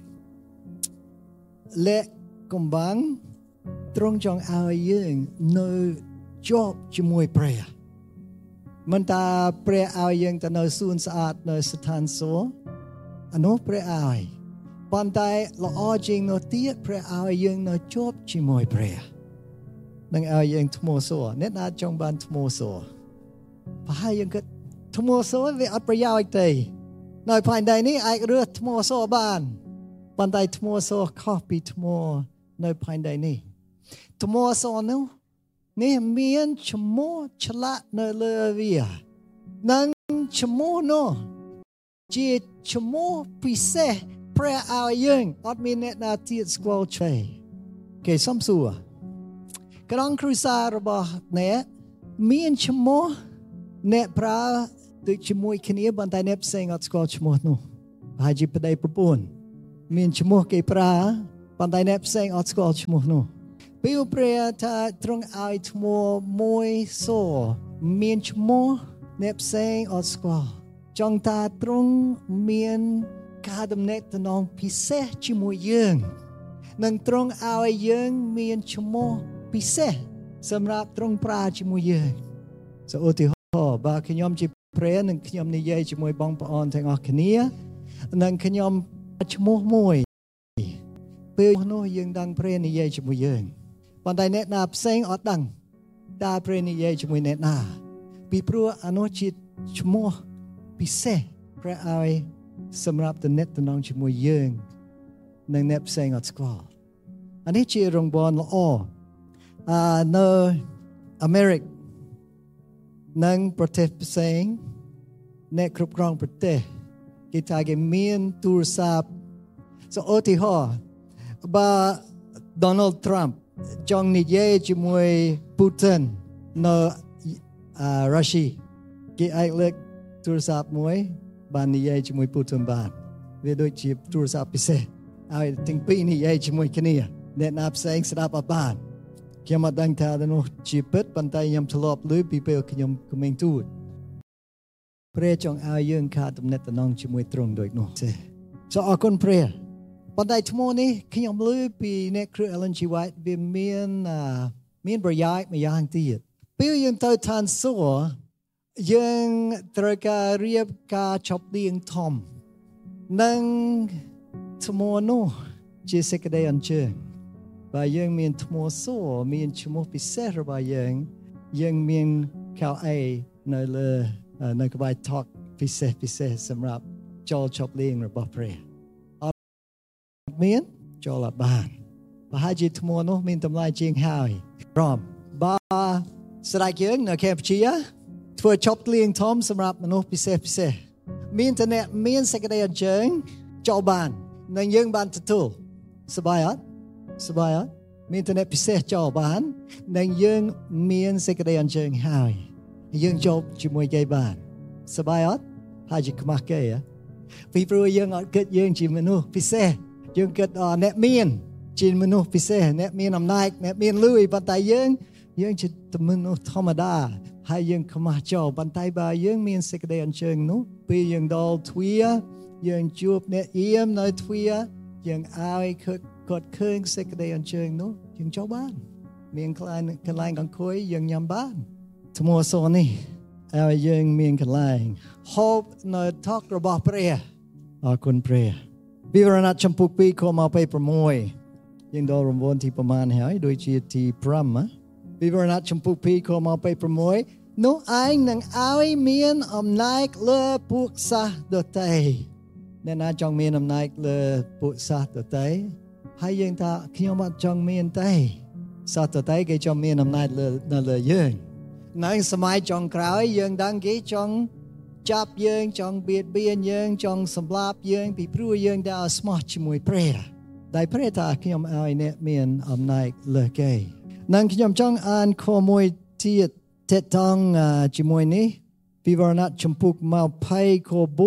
លេខកំបាំងទ្រង់ចង់ឲ្យយើងនៅជាប់ជាមួយព្រះមិនថាព្រះឲ្យយើងទៅនៅសួនស្អាតនៅស្ថានសួគ៌អានោះព្រះឲ្យប៉ុន្តែល្អជាងនោះទៀតព្រះឲ្យយើងនៅជាប់ជាមួយព្រះនឹងឲ្យយើងថ្មសួរអ្នកណាចង់បានថ្មសួរប្រហែលយើងគិតថ្មសួរវាអត់ប្រយោជន៍ទេនៅផែនដីនេះអាចរើសថ្មសួរបានប៉ុន្តែថ្មសួរខុសពីថ្មនៅផែនដីនេះថ្មសួរនោះនេះមានឈ្មោះឆ្លាក់នៅលើវានិងឈ្មោះនោះជាឈ្មោះពិសេសព្រះឲ្យយើងអត់មានអ្នកណាទៀតស្គាល់ទេគេសំសួរក្នុងគ្រួសាររបស់អ្នកមានឈ្មោះអ្នកប្រើទឹកជាមួយគ្នាប៉ុន្តែអ្នកផ្សេងអត់ស្គាល់ឈ្មោះនោះហើយជាប្តីប្រពន្ធមានឈ្មោះគេប្រើប៉ុន្តែអ្នកផ្សេងអត់ស្គាល់ឈ្មោះនោះពេលព្រះថាទ្រង់ឲ្យឈ្មោះមួយសួរមានឈ្មោះអ្នកផ្សេងអត់ស្គាល់ចង់ថាទ្រង់មានការដំណេកតំណងពិសេសជាមួយយើងនិងទ្រង់ឲ្យយើងមានឈ្មោះពិសេសសម្រាប់ទ្រង់ប្រើជាមួយយើងសូមឧទាហរណ៍បើខ្ញុំជាព្រះនិងខ្ញុំនិយាយជាមួយបងប្អូនទាំងអស់គ្នានិងខ្ញុំឈ្មោះមួយពេលនោះយើងដឹងព្រះនិយាយជាមួយយើងប៉ុន្តែអ្នកណាផ្សេងអត់ដឹងតើព្រះនិយាយជាមួយអ្នកណាពីព្រោះអានោះជាឈ្មោះពិសេសព្រះឲ្យសម្រាប់តំណែងតំណងជាមួយយើងនិងអ្នកផ្សេងអត់ស្គាល់អានេះជារង្វាន់ល្អអឺនៅអាមេរិកនិងប្រទេសផ្សេងអ្នកគ្រប់គ្រងប្រទេសគេថាគេមានទូរស័ព្ទសូឧទាហរណ៍បើ Donald Trump ចង់និយាយជាមួយ Putin នៅរុស្ស៊ីគេអាចលើកទូរស័ព្ទមួយបាននិយាយជាមួយ Putin បានវាដូចជាទូរស័ព្ទពិសេសឲ្យទាំងពីរនិយាយជាមួយគ្នាអ្នកណាផ្សេងស្ដាប់អត់បានខ្ញុំអត់ដឹងថានោះជាពិតប៉ុន្តែខ្ញុំធ្លាប់ឮពីពេលខ្ញុំក្មេងទូចព្រះចង់ឲ្យយើងខាតទំនាក់ទំនងជាមួយទ្រង់ដូចនោះទេសូមអរគុណព្រះប៉ុន្តែថ្មនេះខ្ញុំឮពីអ្នកគ្រូ Ellen G. White វាមានមានប្រយោជន៍មួយយ៉ាងទៀតពេលយើងទៅឋានសួគ៌យើងត្រូវការរៀបការឈប់លៀងធំនិងថ្មនោះជាសេចក្តីអញ្ជើញបើយើងមានថ្មសួរមានឈ្មោះពិសេសរបស់យើងយើងមានកៅអីនៅលើនៅក្បែរថកពិសេសពិសេសសម្រាប់ចូលឈប់លៀងរបស់ព្រះអត់មានចូលអត់បានប្រហែលជាថ្មនោះមានតម្លៃជាងហើយព្រមបើស្រេចយើងនៅកម្ពុជាធ្វើឈប់លៀងធំសម្រាប់មនុស្សពិសេសពិសេសមានតែអ្នកមានសេចក្តីអញ្ជើញចូលបាននិងយើងបានទទួលសប្បាយអត់សប្បាយអត់មានតែអ្នកពិសេសចូលបាននិងយើងមានសេចក្តីអញ្ជើញហើយយើងចូលជាមួយគេបានសប្បាយអត់ហើយជាខ្មាស់គេពីព្រោះយើងអត់គិតយើងជាមនុស្សពិសេសយើងគិតអ្នកមានជាមនុស្សពិសេសអ្នកមានអំណាចអ្នកមានលុយប៉ុន្តែយើងយើងជាមនុស្សធម្មតាហើយយើងខ្មាស់ចូលប៉ុន្តែបើយើងមានសេចក្តីអញ្ជើញនោះពេលយើងដល់ទ្វារយើងជួបអ្នកអៀមនៅទ្វារយើងឲ្យគាត់ឃើញសេចក្តីអញ្ជើញនោះយើងចូលបានមានកន្លែងកន្លែងអង្គុយយើងញ៉ាំបានថ្មសនេះឲ្យយើងមានកន្លែងហូបនៅថករបស់ព្រះអរគុណព្រះវិវរណៈចំពុកពីរខមកពេល6យើងដល់រង្វាន់ទីប្រមាណហើយដូចជាទី5វិវរណៈចំពុកពីរខមកពេល6នោះឯងនឹងឲ្យមានអំណាចលើពួកសាសដទៃអ្នកណាចង់មានអំណាចលើពួកសាសដទៃហើយយើងថាខ្ញុំអត់ចង់មានទេសាសដទៃគេចង់មានអំណាចលើនៅលើយើងនៅសម័យចុងក្រោយយើងដឹងគេចង់ចាប់យើងចង់បៀតបៀនយើងចង់សម្លាប់យើងពីព្រោះយើងដើរស្មោះជាមួយព្រះដែលព្រះថាខ្ញុំឲ្យអ្នកមានអំណាចលើគេនិងខ្ញុំចង់អានខមួយទៀតតេតងជាមួយនេះវិវរណៈចំពុកមកភ័យខ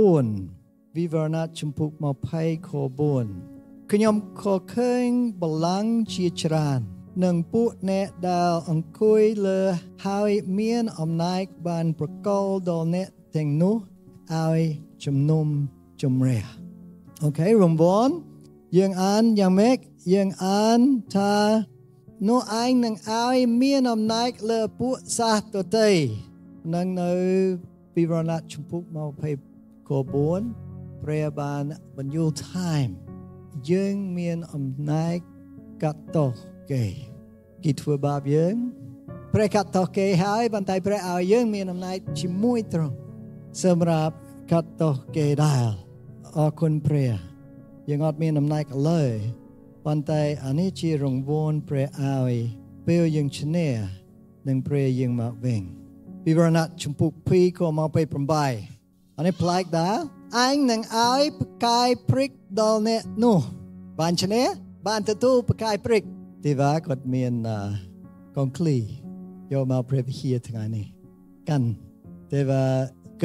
4វិវរណៈចំពុកមកភ័យខ4ខ្ញុំខកឃើញបល្ល័ង្កជាច្រើននិងពួកអ្នកដែលអង្គុយលើហើយមានអំណាចបានប្រកល់ដល់អ្នកទាំងនោះឲ្យជំនុំជម្រះអូខេរង្វាន់យើងអានយ៉ាងម៉េចយើងអានថានោះឯងនឹងឲ្យមានអំណាចលើពួកសាសដទៃនឹងនៅពីវរណៈចំពុកមកភ័យខ4ព្រះបានបញ្យល់ថែមយើងមានអំណាចកាត់ទោសគេគេធ្វើបាបយើងព្រះកាត់ទោសគេហើយប៉ុន្តែព្រះឲ្យយើងមានអំណាចជាមួយទ្រង់សម្រាប់កាត់ទោសគេដែរអរគុណព្រះយើងអត់មានអំណាចឡើយប៉ុន្តែអានេះជារង្វាន់ព្រះឲ្យពេលយើងឈ្នះនឹងព្រះយើងមកវិញពីវរណៈចំពុកពីរខមកពេល8អានេះប្លែកដែរឯងនឹងឲ្យផ្កាយព្រិចដល់អ្នកនោះបានឈ្នះបានទទួលផ្កាយព្រិចទេវ៉ាគាត់មានកងឃ្លីយកមកព្រះវិហារថ្ងៃនេះកាន់ទេវ៉ាគិតក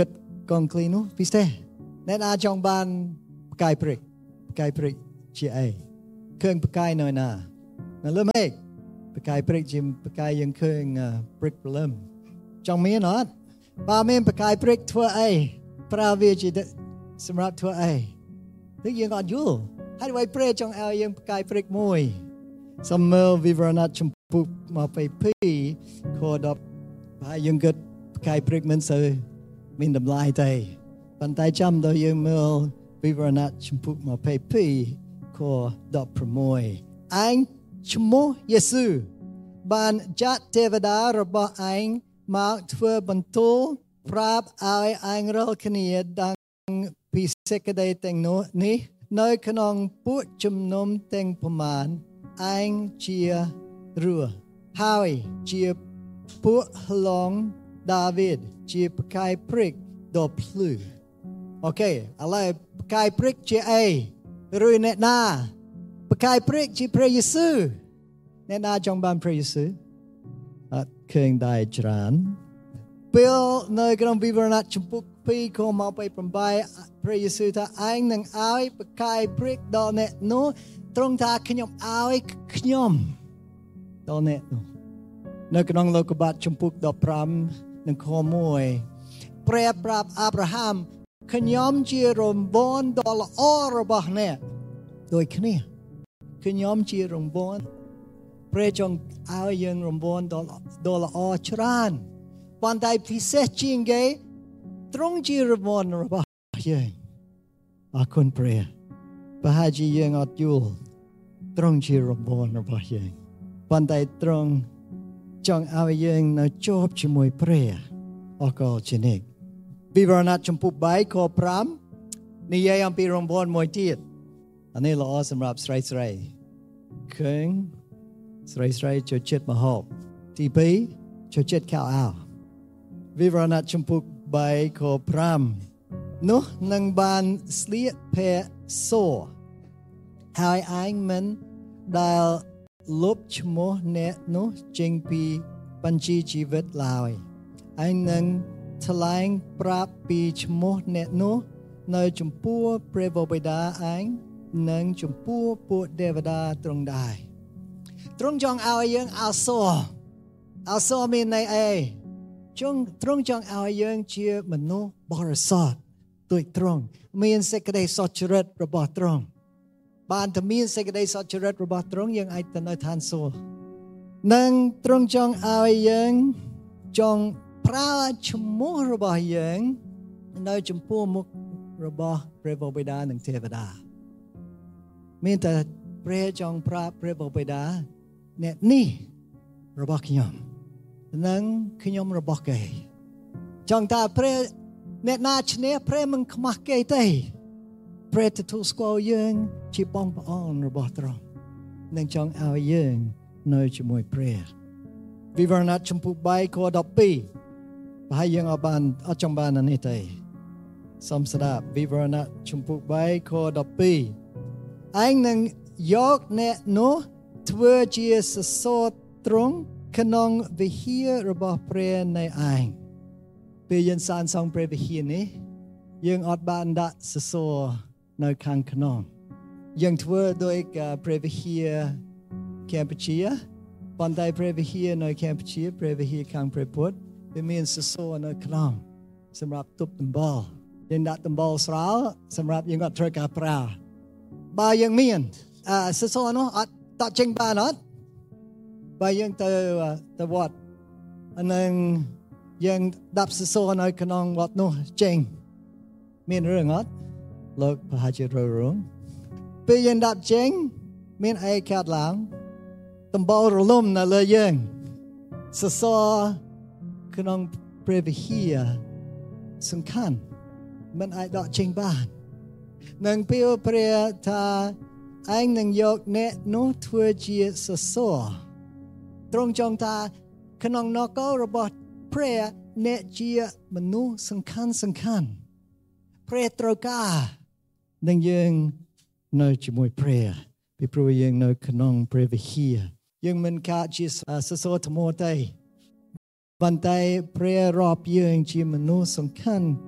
កងឃ្លីនោះពិសេសអ្នកណាចង់បានផ្កាយព្រឹកផ្កាយព្រឹកជាអីឃើញផ្កាយនៅណានៅលើមេឃផ្កាយព្រឹកជាផ្កាយយើងឃើញព្រឹកព្រលឹមចង់មានអត់បើមានផ្កាយព្រឹកធ្វើអីប្រើវាជាសម្រាប់ធ្វើអីគឺយើងអត់យល់ហើយវាព្រះចង់ឲ្យយើងផ្កាយព្រឹកមួយសំមើលវិវរណៈចម្ពោះមកពីពីខដប់ហើយយើងគិតផ្កាយព្រឹកមិនសូវមានតម្លៃទេប៉ុន្តែចាំដល់យើងមើលវិវរណៈចម្ពោះមកពីពីខដប់ប្រាំមួយឯងឈ្មោះយេស៊ូបានចាត់ទេវតារបស់ឯងមកធ្វើបន្ទូលប្រាប់ឲ្យឯងរាល់គ្នាដឹងពីសេចក្តីទាំងនោះនេះនៅក្នុងពួកជំនុំទាំងប្រមាណឯងជារស់ហើយជាពួកឡងដាវីតជាផ្កាយព្រឹកដ៏ភ្លឺអូខេឥឡូវផ្កាយព្រឹកជាអីឬអ្នកណាផ្កាយព្រឹកជាព្រះយេស៊ូវអ្នកណាចង់បានព្រះយេស៊ូវអត់ឃើញដែរច្រើនពេលនៅក្នុងវិវរណៈចម្ពោះពីរខមកពីប្រាំបីព្រះយេស៊ូវថាឯងនឹងឲ្យផ្កាយព្រឹកដល់អ្នកនោះទ្រង់ថាខ្ញុំឲ្យខ្ញុំដល់អ្នកនោះនៅក្នុងលោកុបាទចម្ពោះដប់ប្រាំនិងខមួយព្រះប្រាប់អាប់រ៉ាហាំខ្ញុំជារង្វាន់ដ៏ល្អរបស់អ្នកដូចគ្នាខ្ញុំជារង្វាន់ព្រះចង់ឲ្យយើងរង្វាន់ដ៏ដ៏ល្អច្រើនប៉ុន្តែពិសេសជាងគេទ្រង់ជារង្វាន់របស់យើងអរគុណព្រះប្រហែលជាយើងអត់យល់ទ្រង់ជារង្វាន់របស់យើងប៉ុន្តែទ្រង់ចង់ឲ្យយើងនៅជាប់ជាមួយព្រះអរគុណជានិច្ចវិវរណៈចម្ពោះបីខប្រាំនិយាយអំពីរង្វាន់មួយទៀតអានេះល្អសម្រាប់ស្រីស្រីឃើញស្រីស្រីចូលចិត្តម្ហូបទីពីរចូលចិត្តខោអាវវិវរណៈចម្ពោះបីខប្រាំនោះនឹងបានស្លៀកភែសហើយឯងមិនដែលលុបឈ្មោះអ្នកនោះចេញពីបញ្ជីជីវិតឡើយឯងនឹងថ្លែងប្រាប់ពីឈ្មោះអ្នកនោះនៅចំពោះព្រះបិតាឯងនិងចំពោះពួកទេវតាទ្រង់ដែរទ្រង់ចង់ឲ្យយើងអសរអសរមានន័យអីចង់ទ្រង់ចង់ឲ្យយើងជាមនុស្សបរិសុទ្ធដូចទ្រង់មានសេចក្តីសុចរិតរបស់ទ្រង់បានតែមានសេចក្តីសុចរិតរបស់ទ្រង់យើងអាចទៅនៅឋានសួគ៌និងទ្រង់ចង់ឲ្យយើងចង់ប្រើឈ្មោះរបស់យើងនៅចំពោះមុខរបស់ព្រះបិតានិងទេវតាមានតែព្រះចង់ប្រាប់ព្រះបិតាអ្នកនេះរបស់ខ្ញុំនិងខ្ញុំរបស់គេចង់ថាព្រះអ្នកណាឈ្នះព្រះមិនខ្មាស់គេទេព្រះទទួលស្គាល់យើងជាបងប្អូនរបស់ទ្រង់និងចង់ឲ្យយើងនៅជាមួយព្រះវិវរណៈចម្ពោះបីខដប់ពីរប្រហែលយើងអត់បានអត់ចង់បានអានេះទេសូមស្ដាប់វិវរណៈចម្ពោះបីខដប់ពីរឯងនឹងយកអ្នកនោះធ្វើជាសសរទ្រង់ក្នុងវិហាររបស់ព្រះនៃឯងពេលយើងសាងសង់ព្រះវិហារនេះយើងអត់បានដាក់សសរនៅខាងក្នុងយើងធ្វើដោយព្រះវិហារកម្ពុជាប៉ុន្តែព្រះវិហារនៅកម្ពុជាព្រះវិហារខាងព្រះពុទ្ធវាមានសសរនៅក្នុងសម្រាប់ទប់ដំបូលយើងដាក់ដំបូលស្រាលសម្រាប់យើងអត់ត្រូវការប្រើបើយើងមានអសសរនោះអត់តចេញបានអត់បើយើងទៅទៅវត្តអានឹងយើងដាក់សសរនៅក្នុងវត្តនោះចេញមានរឿងអត់លោកប្រហែលជារឿងពេលយើងដាក់ចេញមានអីកើតឡើងដំបូលរលំនៅលើយើងសសរក្នុងព្រះវិហារសំខាន់មិនអាចដកចេញបាននឹងពេលព្រះថាឯងនឹងយកអ្នកនោះធ្វើជាសសរទ្រង់ចង់ថាក្នុងនគររបស់ព្រះអ្នកជាមនុស្សសំខាន់សំខាន់ព្រះត្រូវការនឹងយើងនៅជាមួយព្រះពីព្រោះយើងនៅក្នុងព្រះវិហារយើងមិនកើតជាសសរថ្មទេប៉ុន្តែព្រះរាប់យើងជាមនុស្សសំខាន់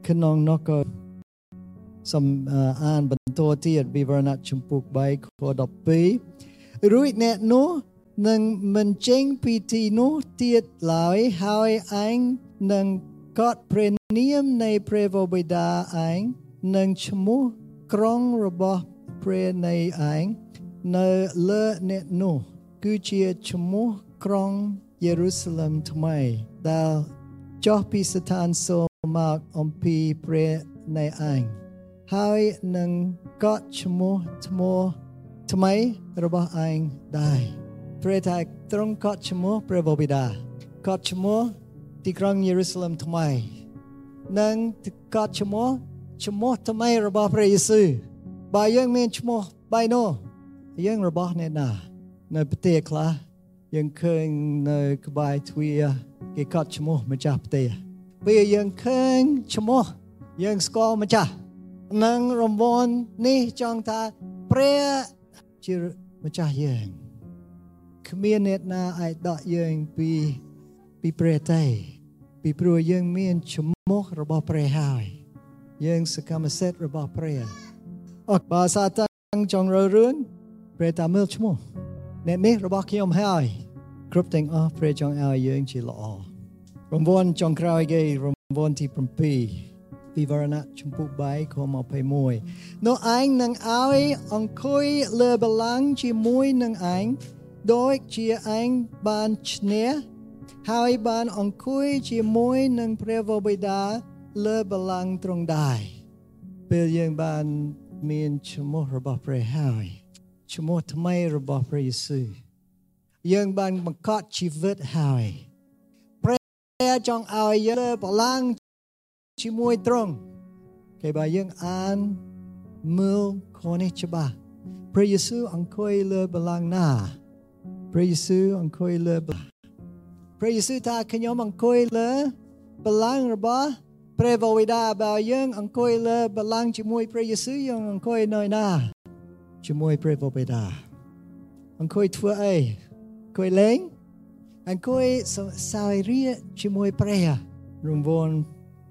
ក្នុងនោះក៏សំអានបន្តទៀតវិវរណៈជំពូកបីខដប់ពីររួចអ្នកនោះនឹងមិនចេញពីទីនោះទៀតឡើយហើយឯងនឹងកត់ព្រះនាមនៃព្រះវរបិតាឯងនិងឈ្មោះក្រុងរបស់ព្រះនៃឯងនៅលើអ្នកនោះគឺជាឈ្មោះក្រុងយេរូសាឡឹមថ្មីដែលចុះពីស្ថានសួគ៌មកអំពីព្រះនៃឯងហើយនឹងកត់ឈ្មោះថ្មថ្មីរបស់ឯងដែរព្រះថាទ្រង់កត់ឈ្មោះព្រះវរបិតាកត់ឈ្មោះទីក្រុងយេរូសាឡឹមថ្មីនិងកត់ឈ្មោះឈ្មោះថ្មីរបស់ព្រះយេស៊ូវបើយើងមានឈ្មោះបីនោះយើងរបស់អ្នកណានៅប្រទេសខ្លះយើងឃើញនៅក្បែរទ្វារគេកត់ឈ្មោះម្ចាស់ផ្ទះពេលយើងឃើញឈ្មោះយើងស្គាល់ម្ចាស់និងរង្វាន់នេះចង់ថាព្រះជាម្ចាស់យើងគ្មានអ្នកណាអាចដកយើងពីពីព្រះទេពីព្រោះយើងមានឈ្មោះរបស់ព្រះហើយយើងសកម្មសិទ្ធិរបស់ព្រះអត់បើសាតាំងចង់រើរឿងព្រះតាមើលឈ្មោះអ្នកនេះរបស់ខ្ញុំហើយគ្រប់ទាំងអស់ព្រះចង់ឲ្យយើងជាល្អរង្វាន់ចុងក្រោយគេរង្វាន់ទី7វិវរណៈជំពូកបីខម្ភៃមួយនោះឯងនឹងឲ្យអង្គុយលើបល្ល័ង្កជាមួយនឹងឯងដូចជាឯងបានឈ្នះហើយបានអង្គុយជាមួយនឹងព្រះវរបិតាលើបល្ល័ង្កទ្រង់ដែរពេលយើងបានមានឈ្មោះរបស់ព្រះហើយឈ្មោះថ្មីរបស់ព្រះយេស៊ូវយើងបានបង្កត់ជីវិតហើយព្រះចង់ឲ្យយើងលើបល្ល័ង្កជាមួយទ្រង់គេបើយើងអានមើលខនេះច្បាស់ព្រះយេស៊ូវអង្គុយលើបល្ល័ង្កណាព្រះយេស៊ូវអង្គុយលើព្រះយេស៊ូវថាខ្ញុំអង្គុយលើបល្ល័ង្ករបស់ព្រះវរបិតាបើយើងអង្គុយលើបល្ល័ង្កជាមួយព្រះយេស៊ូវយើងអង្គុយនៅណាជាមួយព្រះវរបិតាអង្គុយធ្វើអីអង្គុយលេងអង្គុយសោយរាជាមួយព្រះរង្វាន់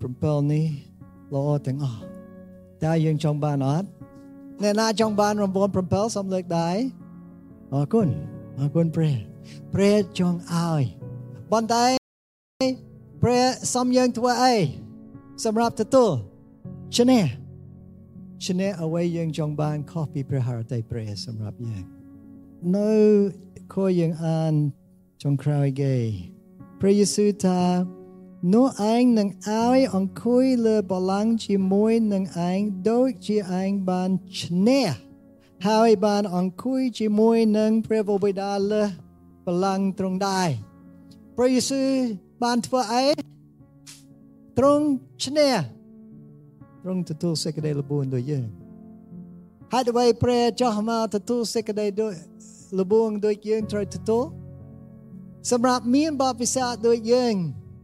7នេះល្អទាំងអស់តើយើងចង់បានអត់អ្នកណាចង់បានរង្វាន់7សូមលើកដៃអរគុណអរគុណព្រះព្រះចង់ឲ្យប៉ុន្តែព្រះសុំយើងធ្វើអីសម្រាប់ទទួលឈ្នះឈ្នះអ្វីយើងចង់បានខុសពីព្រះハរតីព្រះសម្រាប់យើងនៅខយើងអានចុងក្រោយគេព្រះយេស៊ូវថានោះឯងនឹងឲ្យអង្គុយលើបល្ល័ង្កជាមួយនឹងឯងដូចជាឯងបានឈ្នះហើយបានអង្គុយជាមួយនឹងព្រះវរបិតាលើបល្ល័ង្កទ្រង់ដែរព្រះយេស៊ូវបានធ្វើអីទ្រង់ឈ្នះទ្រង់ទទួលសេចក្តីល្បួងដូចយើងហេតុអ្វីព្រះចោះមកទទួលសេចក្តីដូចល្បួងដូចយើងត្រូវទទួលសម្រាប់មានបទពិសោធន៍ដូចយើង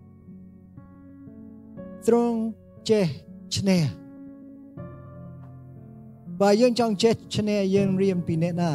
ទ្រង់ចេះឈ្នះបើយើងចង់ចេះឈ្នះយើងរៀនពីអ្នកណា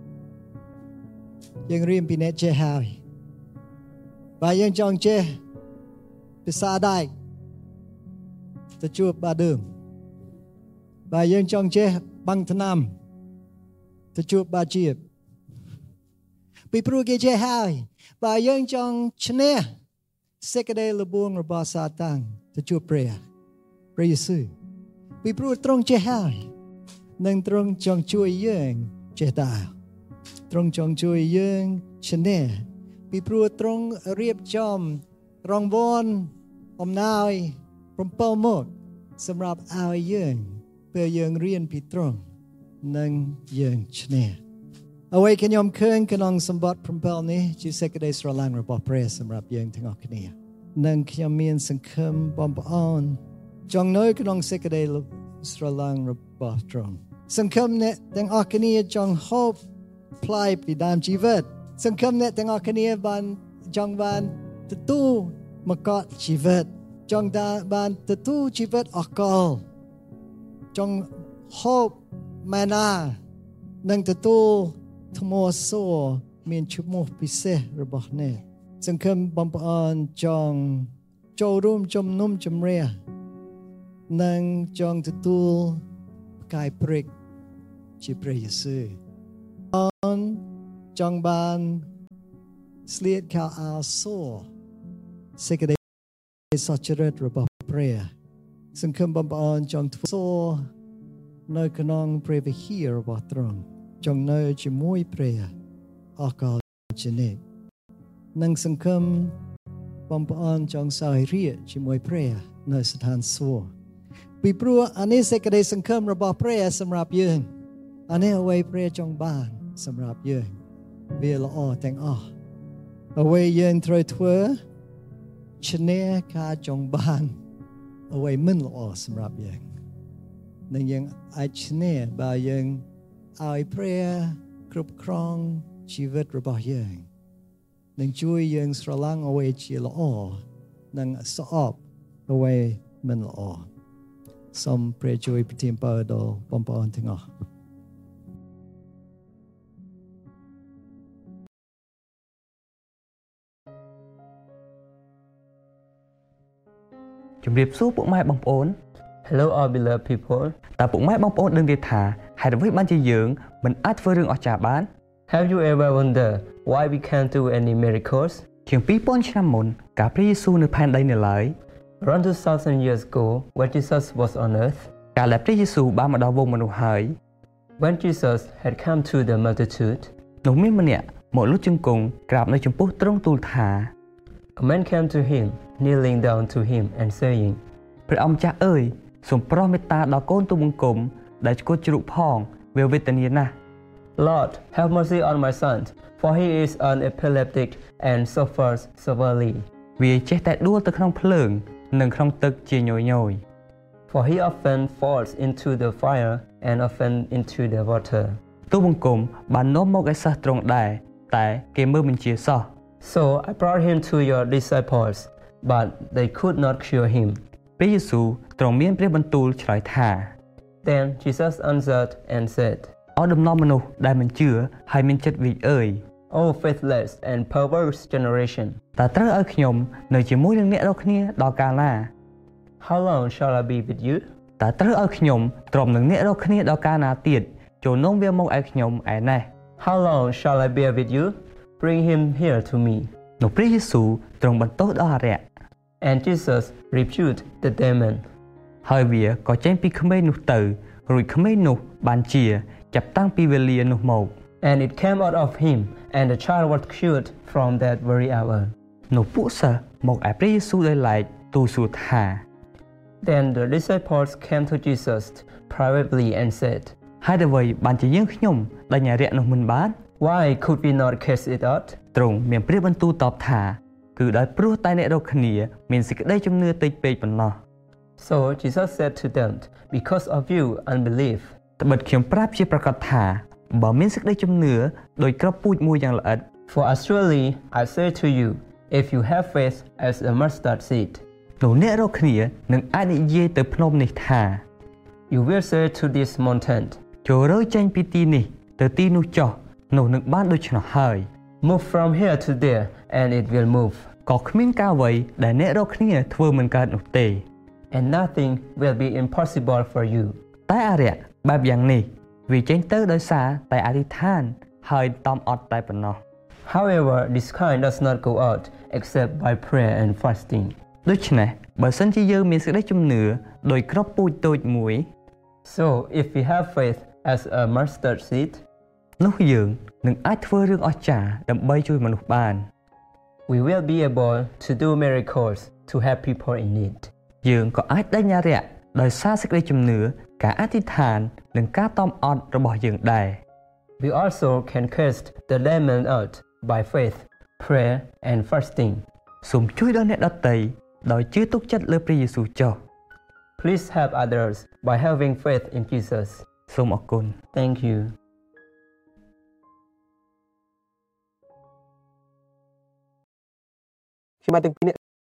យើងរៀនពីអ្នកចេះហើយបើយើងចង់ចេះភាសាដែកទៅជួបបាដឺមបើយើងចង់ចេះបាំងថ្នាំទៅជួបបាជាបពីព្រោះគេចេះហើយបើយើងចង់ឈ្នះសេចក្តីល្បួងរបស់សាតាំងទៅជួបព្រះព្រះយេស៊ូវពីព្រោះទ្រង់ចេះហើយនិងទ្រង់ចង់ជួយយើងចេះដែរទ្រង់ចង់ជួយយើងឈ្នះពីព្រោះទ្រង់រៀបចំរង្វាន់អំណោយ7មុខសម្រាប់ឲ្យយើងពេលយើងរៀនពីទ្រង់និងយើងឈ្នះអ្វីខ្ញុំឃើញក្នុងសម្បត្តិ7នេះជាសេចក្តីស្រឡាញ់របស់ព្រះសម្រាប់យើងទាំងអស់គ្នានិងខ្ញុំមានសង្ឃឹមបងប្អូនចង់នៅក្នុងសេចក្តីស្រឡាញ់របស់ទ្រង់សង្ឃឹមអ្នកទាំងអស់គ្នាចង់ហូបផ្លែពីដើមជីវិតសង្ឃឹមអ្នកទាំងអស់គ្នាបានចង់បានទទួលមកកជីវិតចង់បានទទួលជីវិតអកលចង់ហូបម៉ាណានិងទទួលថ្មសួរមានឈ្មោះពិសេសរបស់អ្នកសង្ឃឹមបងប្អូនចង់ចូលរួមជំនុំជម្រះនឹងចង់ទទួលផ្កាយព្រឹកជាព្រះយេស៊ូវអូនចង់បានស្លៀកខោអាវសសេចក្តីសុចរិតរបស់ព្រះសង្ឃឹមបងប្អូនចង់ធ្វើនៅក្នុងព្រះវិហាររបស់ទ្រង់ចង់នៅជាមួយព្រះអកលជានិច្ចនិងសង្ឃឹមបងប្អូនចង់សោយរាជ្យជាមួយព្រះនៅស្ថានសួគ៌ពីព្រោះអានេះសេចក្តីសង្ឃឹមរបស់ព្រះសម្រាប់យើងអានេះអ្វីព្រះចង់បានសម្រាប់យើងវាល្អទាំងអស់អ្វីយើងត្រូវធ្វើឈ្នះការចង់បានអ្វីមិនល្អសម្រាប់យើងនឹងយើងអាចឈ្នះបើយើងឲ្យព្រះគ្រប់គ្រងជីវិតរបស់យើងនឹងជួយយើងស្រឡាញ់អ្វីជាល្អនិងស្អប់អ្វីមិនល្អសូមព្រះជួយប្រទានពរដល់បងប្អូនទាំងអស់ជំរាបសួរពុកម៉ែបងប្អូន Hello all beloved people តើពុកម៉ែបងប្អូនដឹងទេថាហេតុអ្វីបានជាយើងមិនអាចធ្វើរឿងអស្ចារ្យបាន Have you ever wondered why we can't do any miracles ជាងពីរពាន់ឆ្នាំមុនកាលព្រះយេស៊ូវនៅផែនដីនៅឡើយ Around two thousand years ago when Jesus was on earth កាលដែលព្រះយេស៊ូវបានមកដល់វងមនុស្សហើយ When Jesus had come to the multitude នោះមានម្នាក់មកលុតជង្គង់ក្រាបនៅចំពោះទ្រង់ទូលថា A man came to him kneeling down to him and saying ព្រះអង្គម្ចាស់អើយសូមប្រោសមេត្តាដល់កូនទូបង្គំដែលឆ្កួតជ្រូកផងវាវេទនាណាស់ Lord have mercy on my son for he is an epileptic and suffers severely វាចេះតែដួលទៅក្នុងភ្លើងនិងក្នុងទឹកជាញយញយ For he often falls into the fire and often into the water ទូបង្គំបាននាំមកឲ្យសិស្សទ្រង់ដែរតែគេមើលមិនជាសោះ So I brought him to your disciples but they could not cure him ព្រះយេស៊ូវទ្រង់មានព្រះបន្ទូលឆ្លើយថា Then Jesus answered and said អស់ដំណំមនុស្សដែលមិនជឿហើយមានចិត្តវិអើយ Oh faithless and perverse generation តើត្រូវឲ្យខ្ញុំនៅជាមួយនឹងអ្នករាល់គ្នាដល់កាលណា How long shall I be with you តើត្រូវឲ្យខ្ញុំទ្រាំនឹងអ្នករាល់គ្នាដល់កាលណាទៀតចូលនាំវាមកឲ្យខ្ញុំឯណេះ How long shall I bear with you Bring him here to me នោះព្រះយេស៊ូវទ្រង់បន្ទោសដល់អារក្ស And Jesus rebuked the demon ហើយវាក៏ចេញពីក្មេងនោះទៅរួចក្មេងនោះបានជាចាប់តាំងពីវេលានោះមក And it came out of him and the child was cured from that very hour នោះពួកសិស្សមកឯព្រះយេស៊ូវដោយឡែកទូលសួរថា Then the disciples came to Jesus privately and said ហេតុអ្វីបានជាយើងខ្ញុំដេញអារក្សនោះមិនបាន Why could we not cast it out ទ្រង់មានព្រះបន្ទូលតបថាគឺដោយព្រោះតែអ្នករាល់គ្នាមានសេចក្តីជំនឿតិចពេកប៉ុណ្ណោះ So Jesus said to them Because of you unbelief ត្បិតខ្ញុំប្រាប់ជាប្រកាសថាបើមានសេចក្តីជំនឿដោយក្របពូជមួយយ៉ាងល្អិត For assuredly I say to you if you have faith as a mustard seed នោះអ្នករាល់គ្នានឹងអាចនិយាយទៅភ្នំនេះថា You will say to this mountain ចូលរើចេញពីទីនេះទៅទីនោះចុះនោះនឹងបានដូច្នោះហើយ Move from here to there and it will move ក៏គ្មានការអ្វីដែលអ្នករាល់គ្នាធ្វើមិនកើតនោះទេ And nothing will be impossible for you តែអារក្សបែបយ៉ាងនេះវាចេញទៅដោយសារតែអធិដ្ឋានហើយតំអត់តែប៉ុណ្ណោះ However this kind does not go out except by prayer and fasting ដូច្នេះបើសិនជាយើងមានសេចក្តីជំនឿដោយក្របពូជតូចមួយ So if we have faith as a mustard seed នោះយើងនឹងអាចធ្វើរឿងអស្ចារ្យដើម្បីជួយមនុស្សបាន We will be able to do miracles to help people in need យើងក៏អាចដេញអារក្សដោយសារសេចក្តីជំនឿការអធិដ្ឋាននិងការតមអត់របស់យើងដែរ We also can cast the demon out by faith, prayer and fasting សូមជួយដល់អ្នកដទៃដោយជឿទុកចិត្តលើព្រះយេស៊ូវចុះ Please help others by having faith in Jesus សូមអរគុណ Thank you ខ្ញុំបាទទាំងពីរអ្នក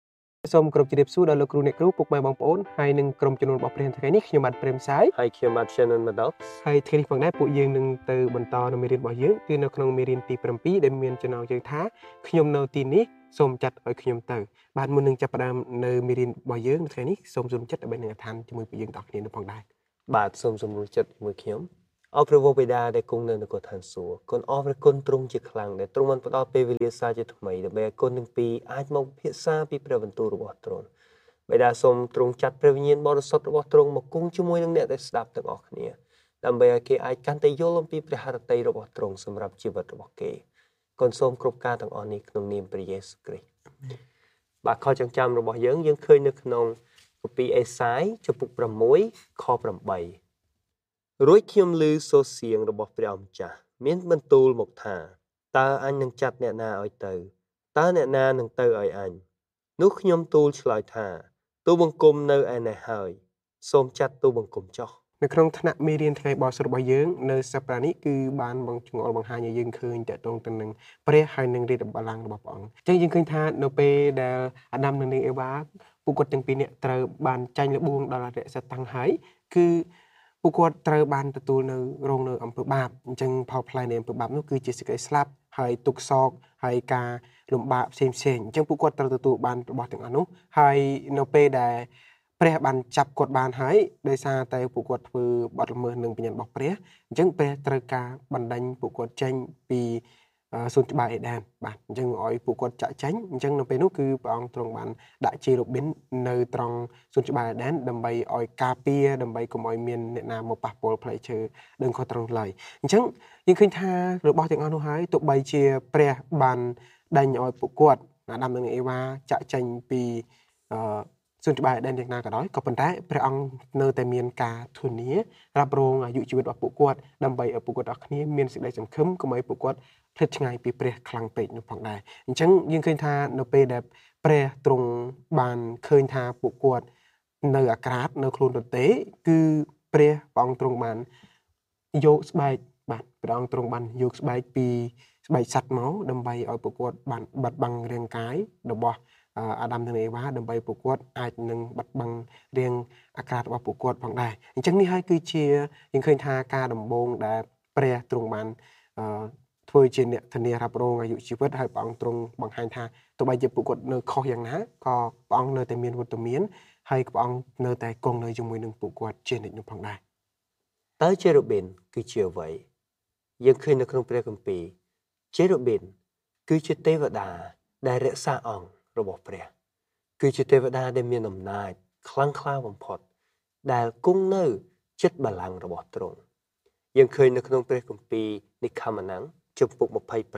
សូមគោរពជម្រាបសួរដល់លោកគ្រូអ្នកគ្រូពុកម៉ែបងប្អូនហើយនិងក្រុមជំនុំរបស់ព្រះថ្ងៃនេះខ្ញុំបាទព្រាមសាយហើយខ្ញុំបាទ Shannon Maddox ហើយថ្ងៃនេះផងដែរពួកយើងនឹងទៅបន្តនៅមេរៀនរបស់យើងគឺនៅក្នុងមេរៀនទី7ដែលមានចំណងជើងថាខ្ញុំនៅទីនេះសូមចាត់ឲ្យខ្ញុំទៅបាទមុននឹងចាប់ផ្ដើមនៅមេរៀនរបស់យើងថ្ងៃនេះសូមសូមចិត្តដើម្បីនឹងអធិដ្ឋានជាមួយពួកយើងទាំងអស់គ្នានៅផងដែរបាទសូមសម្រួលចិត្តជាមួយខ្ញុំអរព្រះវរបិតាដែលគង់នៅនគរឋានសួគ៌គុណអរព្រះគុណទ្រង់ជាខ្លាំងដែលទ្រង់បានផ្ដល់ពេលវេលាសារជាថ្មីដើម្បីឲ្យគុណទាំងពីរអាចមកពិភាក្សាពីព្រះបន្ទូលរបស់ទ្រង់បិតាសូមទ្រង់ចាត់ព្រះវិញ្ញាណបរិសុទ្ធរបស់ទ្រង់មកគង់ជាមួយនឹងអ្នកដែលស្ដាប់ទាំងអស់គ្នាដើម្បីឲ្យគេអាចកាន់តែយល់អំពីព្រះハរតីរបស់ទ្រង់សម្រាប់ជីវិតរបស់គេគុណសូមគ្រប់ការទាំងអស់នេះក្នុងនាមព្រះយេស៊ូវគ្រីស្ទបាទខចងចាំរបស់យើងយើងឃើញនៅក្នុងគម្ពីរអេសាយចំពុក6ខ8រួចខ្ញុំឮសូរសៀងរបស់ព្រះអម្ចាស់មានបន្ទូលមកថាតើអញនឹងចាត់អ្នកណាឲ្យទៅតើអ្នកណានឹងទៅឲ្យអញនោះខ្ញុំទូលឆ្លើយថាទូលបង្គំនៅឯណេះហើយសូមចាត់ទូលបង្គំចុះនៅក្នុងថ្នាក់មេរៀនថ្ងៃបោះរបស់យើងនៅសប្តាហ៍នេះគឺបានបងចងល់បង្ហាញឲ្យយើងឃើញតកតងទៅនឹងព្រះហើយនឹងរាជបល្ល័ង្ករបស់ព្រះអង្គអញ្ចឹងយើងឃើញថានៅពេលដែលអាដាមនិងនាងអេវ៉ាពួកគាត់ទាំងពីរនាក់ត្រូវបានចាញ់លបួងដល់អរិយសត្វតាំងហើយគឺពួកគាត់ត្រូវបានទទួលនៅរងនៅអំពើបាបអញ្ចឹងផលផ្លែនៃអំពើបាបនោះគឺជាសេចក្តីស្លាប់ហើយទុក្ខសោកហើយការលំបាកផ្សេងផ្សេងអញ្ចឹងពួកគាត់ត្រូវទទួលបានរបស់ទាំងអស់នោះហើយនៅពេលដែលព្រះបានចាប់គាត់បានហើយដោយសារតែពួកគាត់ធ្វើបទល្មើសនឹងបញ្ញត្តិរបស់ព្រះអញ្ចឹងព្រះត្រូវការបណ្ដេញពួកគាត់ចេញពីសួនច្បារអេដែនបាទអញ្ចឹងឲ្យពួកគាត់ចាក់ចេញអញ្ចឹងនៅពេលនោះគឺព្រះអង្គទ្រង់បានដាក់ជារ៉ូប៊ីននៅត្រង់សួនច្បារអេដែនដើម្បីឲ្យការពារដើម្បីកុំឲ្យមានអ្នកណាមកប៉ះពាល់ផ្លែឈើដឹងខុសត្រូវឡើយអញ្ចឹងយើងឃើញថារបស់ទាំងអស់នោះហើយទោះបីជាព្រះបានដេញឲ្យពួកគាត់អាដាមនិងអេវ៉ាចាក់ចេញពីអឺសួនច្បារអេដែនយ៉ាងណាក៏ដោយក៏ប៉ុន្តែព្រះអង្គនៅតែមានការធានារ៉ាប់រងអាយុជីវិតរបស់ពួកគាត់ដើម្បីឲ្យពួកគាត់អស់គ្នាមានសេចក្តីសង្ឃឹមកុំឲ្យពួកគាត់ភ្លេចឆ្ងាយពីព្រះខ្លាំងពេកនោះផងដែរអញ្ចឹងយើងឃើញថានៅពេលដែលព្រះទ្រង់បានឃើញថាពួកគាត់នៅអាក្រាតនៅខ្លួនទទេគឺព្រះព្រះអង្គទ្រង់បានយកស្បែកបាទព្រះអង្គទ្រង់បានយកស្បែកពីស្បែកសត្វមកដើម្បីឲ្យពួកគាត់បានបាត់បង់រាងកាយរបស់អាដាមនិងអេវ៉ាដើម្បីពួកគាត់អាចនឹងបាត់បង់រាងអាក្រាតរបស់ពួកគាត់ផងដែរអញ្ចឹងនេះហើយគឺជាយើងឃើញថាការដំបូងដែលព្រះទ្រង់បានអឺធ្វើជាអ្នកធានារ៉ាប់រងអាយុជីវិតហើយព្រះអង្គទ្រង់បង្ហាញថាទោះបីជាពួកគាត់នៅខុសយ៉ាងណាក៏ព្រះអង្គនៅតែមានវត្តមានហើយព្រះអង្គនៅតែគង់នៅជាមួយនឹងពួកគាត់ជានិច្ចនោះផងដែរតើជេរូប៊ីនគឺជាអ្វីយើងឃើញនៅក្នុងព្រះគម្ពីរជេរូប៊ីនគឺជាទេវតាដែលរក្សាអង្គរបស់ព្រះគឺជាទេវតាដែលមានអំណាចខ្លាំងក្លាបំផុតដែលគង់នៅជិតបល្ល័ង្ករបស់ទ្រង់យើងឃើញនៅក្នុងព្រះគម្ពីរនិខមណាំងជំពូក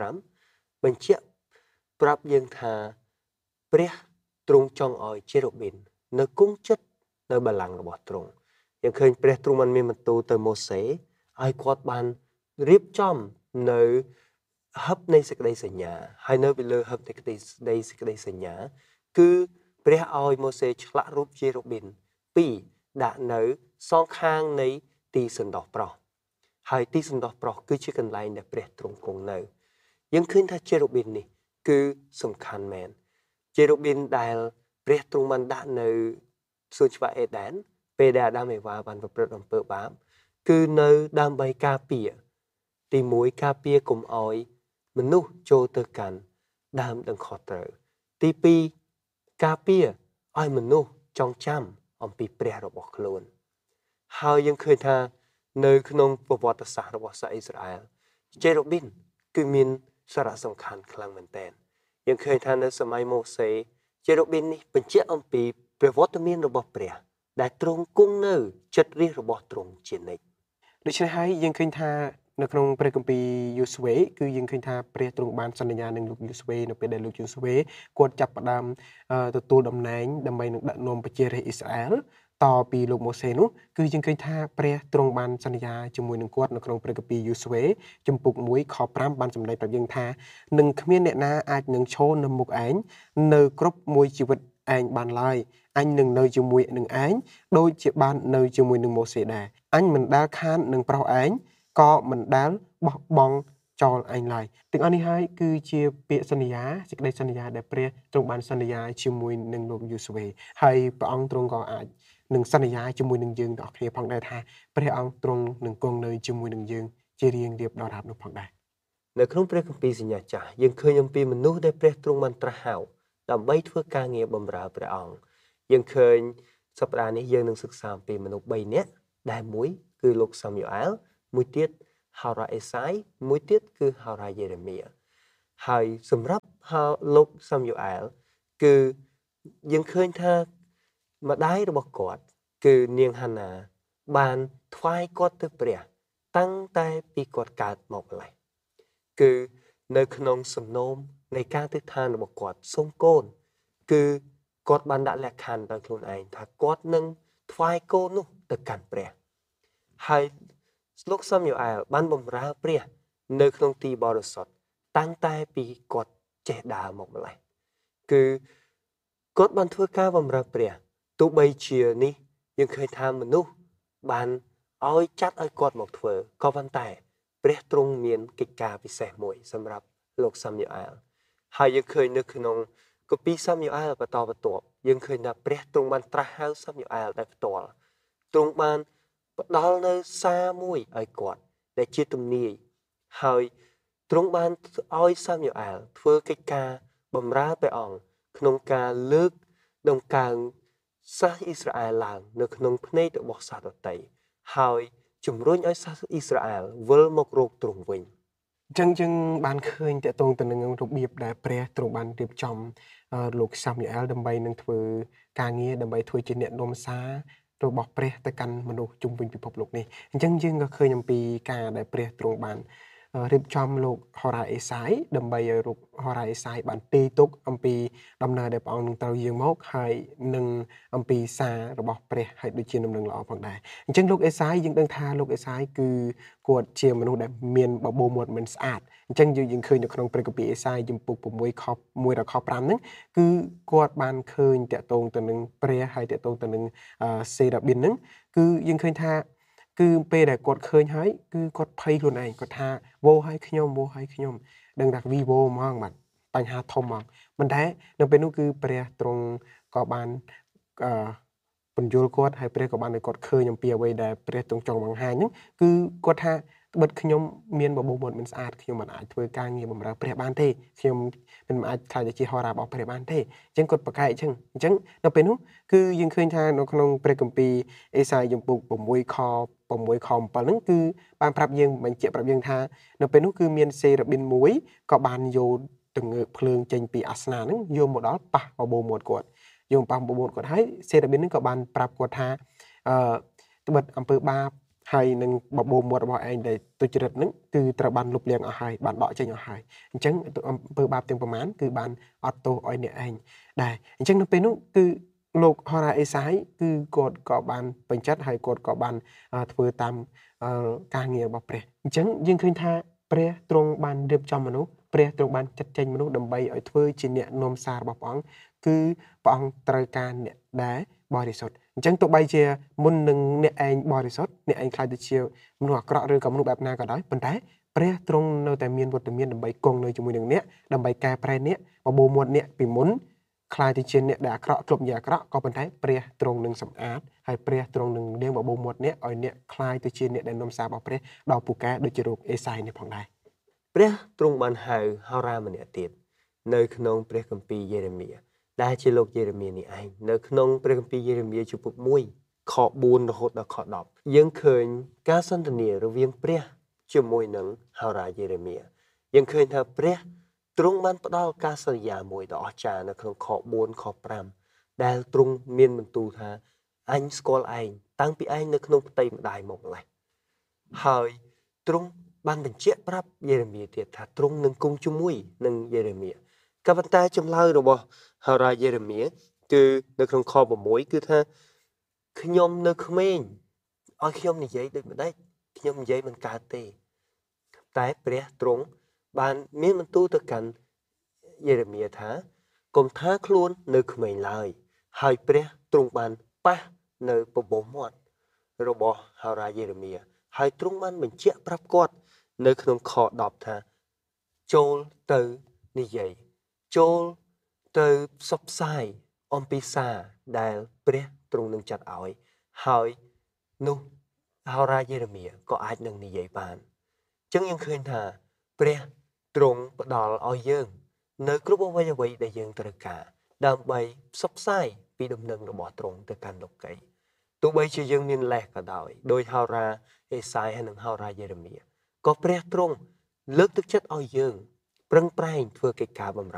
25បញ្ជាក់ប្រាប់យើងថាព្រះទ្រង់ចង់ឲ្យជេរូប៊ីននៅគង់ជិតនៅបល្ល័ង្ករបស់ទ្រង់យើងឃើញព្រះទ្រង់បានមានបន្ទូលទៅម៉ូសេឲ្យគាត់បានរៀបចំនៅហឹបនៃសេចក្តីសញ្ញាហើយនៅពីលើហឹបនៃសេចក្តីសេចក្តីសញ្ញាគឺព្រះឲ្យម៉ូសេឆ្លាក់រូបជេរូប៊ីនពីរដាក់នៅសងខាងនៃទីសណ្ដោះប្រុសហើយទីសណ្ដោះប្រុសគឺជាកន្លែងដែលព្រះទ្រង់គង់នៅយើងឃើញថាជេរូប៊ីននេះគឺសំខាន់មែនជេរូប៊ីនដែលព្រះទ្រង់បានដាក់នៅសួនច្បារអេដែនពេលដែលអាដាមអេវ៉ាបានប្រព្រឹត្តអំពើបាបគឺនៅដើម្បីការពារទីមួយការពារកុំឲ្យមនុស្សចូលទៅកាន់ដើមដឹងខុសត្រូវទីពីរការពារឲ្យមនុស្សចងចាំអំពីព្រះរបស់ខ្លួនហើយយើងឃើញថានៅក្នុងប្រវត្តិសាស្ត្ររបស់សាសអ៊ីស្រាអែលជេរូប៊ីនគឺមានសារៈសំខាន់ខ្លាំងមែនទែនយើងឃើញថានៅសម័យម៉ូសេជេរូប៊ីននេះបញ្ជាក់អំពីព្រះវត្តមានរបស់ព្រះដែលទ្រង់គង់នៅចិត្តរាជរបស់ទ្រង់ជានិច្ចដូច្នេះហើយយើងឃើញថានៅក្នុងព្រះគម្ពីរយូស្វេគឺយើងឃើញថាព្រះទ្រង់បានសន្យានឹងលោកយូស្វេនៅពេលដែលលោកយូស្វេគាត់ចាប់ផ្ដើមទទួលតំណែងដើម្បីនឹងដឹកនាំប្រជារាស្ត្រអ៊ីស្រាអែលតពីលោកម៉ូសេនោះគឺយើងឃើញថាព្រះទ្រង់បានសន្យាជាមួយនឹងគាត់នៅក្នុងព្រះគម្ពីរយូស្វេជំពូក1ខ5បានសម្ដែងប្រាប់យើងថានឹងគ្មានអ្នកណាអាចនឹងឈរនៅមុខឯងនៅគ្រប់មួយជីវិតឯងបានឡើយអញនឹងនៅជាមួយនឹងឯងដូចជាបាននៅជាមួយនឹងម៉ូសេដែរអញមិនដែលខាននឹងប្រុសឯងក៏មិនដែលបោះបង់ចោលអញឡើយទាំងអស់នេះហើយគឺជាពាក្យសន្យាសេចក្តីសន្យាដែលព្រះទ្រង់បានសន្យាជាមួយនឹងលោកយូស្វេហើយព្រះអង្គទ្រង់ក៏អាចនឹងសន្យាជាមួយនឹងយើងទាំងអស់គ្នាផងដែរថាព្រះអង្គទ្រង់នឹងគង់នៅជាមួយនឹងយើងជារៀងរៀបដរាបនោះផងដែរនៅក្នុងព្រះគម្ពីរសញ្ញាចាស់យើងឃើញអំពីមនុស្សដែលព្រះទ្រង់បានត្រាស់ហៅដើម្បីធ្វើការងារបម្រើព្រះអង្គយើងឃើញសប្តាហ៍នេះយើងនឹងសិក្សាអំពីមនុស្សបីនាក់ដែលមួយគឺលោកសាមូអែលមួយទៀតហោរ៉ាអេសាយមួយទៀតគឺហោរ៉ាយេរេមៀហើយសម្រាប់លោកសាមូអែលគឺយើងឃើញថាម្ដាយរបស់គាត់គឺនាងហាណាបានថ្វាយគាត់ទៅព្រះតាំងតែពីគាត់កើតម្កម្លេះគឺនៅក្នុងសំណូមនៃការទិដ្ឋានរបស់គាត់សូមកូនគឺគាត់បានដាក់លក្ខខណ្ឌដោយខ្លួនឯងថាគាត់នឹងថ្វាយកូននោះទៅកាន់ព្រះហើយលោកសាមូអែលបានបម្រើព្រះនៅក្នុងទីបរិសុទ្ធតាំងតែពីគាត់ចេះដើរមកម្លេះគឺគាត់បានធ្វើការបម្រើព្រះទោះបីជានេះយើងឃើញថាមនុស្សបានឲ្យចាត់ឲ្យគាត់មកធ្វើក៏ប៉ុន្តែព្រះទ្រង់មានកិច្ចការពិសេសមួយសម្រាប់លោកសាមូអែលហើយយើងឃើញនៅក្នុងគម្ពីរសាមូអែលបន្តបន្ទាប់យើងឃើញថាព្រះទ្រង់បានត្រាស់ហៅសាមូអែលដោយផ្ទាល់ទ្រង់បានផ្ដល់នៅសារមួយឲ្យគាត់ដែលជាទំនាយហើយទ្រង់បានឲ្យសាមូអែលធ្វើកិច្ចការបម្រើព្រះអង្គក្នុងការលើកដំកើងសាសអ៊ីស្រាអែលឡើងនៅក្នុងភ្នែករបស់សាសដទៃហើយជំរុញឲ្យសាសអ៊ីស្រាអែលវិលមករកទ្រង់វិញអញ្ចឹងយើងបានឃើញតកតងទៅនឹងរបៀបដែលព្រះទ្រង់បានរៀបចំលោកសាមូអែលដើម្បីនឹងធ្វើការងារដើម្បីធ្វើជាអ្នកនាំសាររបស់ព្រះទៅកាន់មនុស្សជុំវិញពិភពលោកនេះអញ្ចឹងយើងក៏ឃើញអំពីការដែលព្រះទ្រង់បានរៀបចំលោកហោរ៉ាអេសាយដើម្បីឲ្យលោកហោរ៉ាអេសាយបានទាយទុកអំពីដំណើរដែលព្រះអង្គនឹងត្រូវយាងមកហើយនឹងអំពីសាររបស់ព្រះហើយដូចជាដំណឹងល្អផងដែរអញ្ចឹងលោកអេសាយយើងដឹងថាលោកអេសាយគឺគាត់ជាមនុស្សដែលមានបបោមាត់មិនស្អាតអញ្ចឹងយើងយើងឃើញនៅក្នុងព្រះគម្ពីរអេសាយជំពូក6ខ1ដល់ខ5ហ្នឹងគឺគាត់បានឃើញតកតងទៅនឹងព្រះហើយតកតងទៅនឹងសេរ៉ាប៊ីនហ្នឹងគឺយើងឃើញថាគឺពេលដែលគាត់ឃើញហើយគឺគាត់ភ័យខ្លួនឯងគាត់ថាវោឲ្យខ្ញុំវោឲ្យខ្ញុំដឹងថាវីវោហ្មងបាទបញ្ហាធំហ្មងមិនតែនៅពេលនោះគឺព្រះទ្រង់ក៏បានអឺបញ្យល់គាត់ហើយព្រះក៏បានឲ្យគាត់ឃើញអំពីអ្វីដែលព្រះទ្រង់ចង់បង្ហាញហ្នឹងគឺគាត់ថាបិទខ្ញុំមានបបោមាត់មិនស្អាតខ្ញុំមិនអាចធ្វើការងារបម្រើព្រះបានទេខ្ញុំមិនអាចខ្លាចទៅជាហោរារបស់ព្រះបានទេអញ្ចឹងគាត់ប្រកែកអញ្ចឹងអញ្ចឹងនៅពេលនោះគឺយើងឃើញថានៅក្នុងព្រះគម្ពីរអេសាយជំពូក6ខ6ខ7ហ្នឹងគឺបានប្រាប់យើងបញ្ជាក់ប្រាប់យើងថានៅពេលនោះគឺមានសេរ៉ាប៊ីនមួយក៏បានយកទងើកភ្លើងចេញពីអាសនៈហ្នឹងយកមកដល់ប៉ះបបោមាត់គាត់យកប៉ះបបោមាត់គាត់ហើយសេរ៉ាប៊ីនហ្នឹងក៏បានប្រាប់គាត់ថាអឺត្បិតអំពើបាបហើយនឹងបបោមាត់របស់ឯងដែលទុច្ចរិតហ្នឹងគឺត្រូវបានលុបលាងអស់ហើយបានដកចេញអស់ហើយអញ្ចឹងអំពើបាបទាំងប្រមាណគឺបានអត់ទោសឲ្យអ្នកឯងដែរអញ្ចឹងនៅពេលនោះគឺលោកហោរ៉ាអេសាយគឺគាត់ក៏បានបញ្ចិតហើយគាត់ក៏បានធ្វើតាមការងាររបស់ព្រះអញ្ចឹងយើងឃើញថាព្រះទ្រង់បានរៀបចំមនុស្សព្រះទ្រង់បានចាត់ចែងមនុស្សដើម្បីឲ្យធ្វើជាអ្នកនាំសាររបស់ព្រះអង្គគឺព្រះអង្គត្រូវការអ្នកដែលបរិសុទ្ធអញ្ចឹងទោះបីជាមុននឹងអ្នកឯងបរិសុទ្ធអ្នកឯងខ្លាចទៅជាមនុស្សអាក្រក់ឬក៏មនុស្សបែបណាក៏ដោយប៉ុន្តែព្រះទ្រង់នៅតែមានវត្តមានដើម្បីគង់នៅជាមួយនឹងអ្នកដើម្បីកែប្រែអ្នកបបោមាត់អ្នកពីមុនខ្លាចទៅជាអ្នកដែលអាក្រក់គ្រប់យ៉ាងអាក្រក់ក៏ប៉ុន្តែព្រះទ្រង់នឹងសម្អាតហើយព្រះទ្រង់នឹងលាងបបោមាត់អ្នកឲ្យអ្នកខ្លាចទៅជាអ្នកដែលនាំសាររបស់ព្រះដល់ពូកែដូចជារូបអេសាយនេះផងដែរព្រះទ្រង់បានហៅហោរ៉ាម្នាក់ទៀតនៅក្នុងព្រះគម្ពីរយេរេមៀដែលជាលោកយេរេមៀនេះឯងនៅក្នុងព្រះគម្ពីរយេរេមៀជំពូក1ខ4រហូតដល់ខ10យើងឃើញការសន្ទនារវាងព្រះជាមួយនឹងហោរ៉ាយេរេមៀយើងឃើញថាព្រះទ្រង់បានផ្ដល់ការសន្យាមួយដ៏អស្ចារ្យនៅក្នុងខ4ខ5ដែលទ្រង់មានបន្ទូលថាអញស្គាល់ឯងតាំងពីឯងនៅក្នុងផ្ទៃម្ដាយមកម្លេះហើយទ្រង់បានបញ្ជាក់ប្រាប់យេរេមៀទៀតថាទ្រង់នឹងគង់ជាមួយនឹងយេរេមៀក៏ប៉ុន្តែចម្លើយរបស់ហោរ៉ាយេរេមៀគឺនៅក្នុងខ6គឺថាខ្ញុំនៅក្មេងឲ្យខ្ញុំនិយាយដូចម្ដេចខ្ញុំនិយាយមិនកើតទេតែព្រះទ្រង់បានមានបន្ទូលទៅកាន់យេរេមៀថាកុំថាខ្លួននៅក្មេងឡើយហើយព្រះទ្រង់បានប៉ះនៅបបោមាត់របស់ហោរ៉ាយេរេមៀហើយទ្រង់បានបញ្ជាក់ប្រាប់គាត់នៅក្នុងខ10ថាចូលទៅនិយាយចូលទៅផ្សព្វផ្សាយអំពីសារដែលព្រះទ្រង់នឹងចាត់ឲ្យហើយនោះហោរាយេរេមៀក៏អាចនឹងនិយាយបានអញ្ចឹងយើងឃើញថាព្រះទ្រង់ផ្ដល់ឲ្យយើងនៅគ្រប់អ្វីអ្វីដែលយើងត្រូវការដើម្បីផ្សព្វផ្សាយពីដំណឹងរបស់ទ្រង់ទៅកាន់លោកីទោះបីជាយើងមានលេសក៏ដោយដោយហោរាអេសាយហើយនិងហោរាយេរេមៀក៏ព្រះទ្រង់លើកទឹកចិត្តឲ្យយើងប្រឹងប្រែងធ្វើកិច្ចការបម្រើ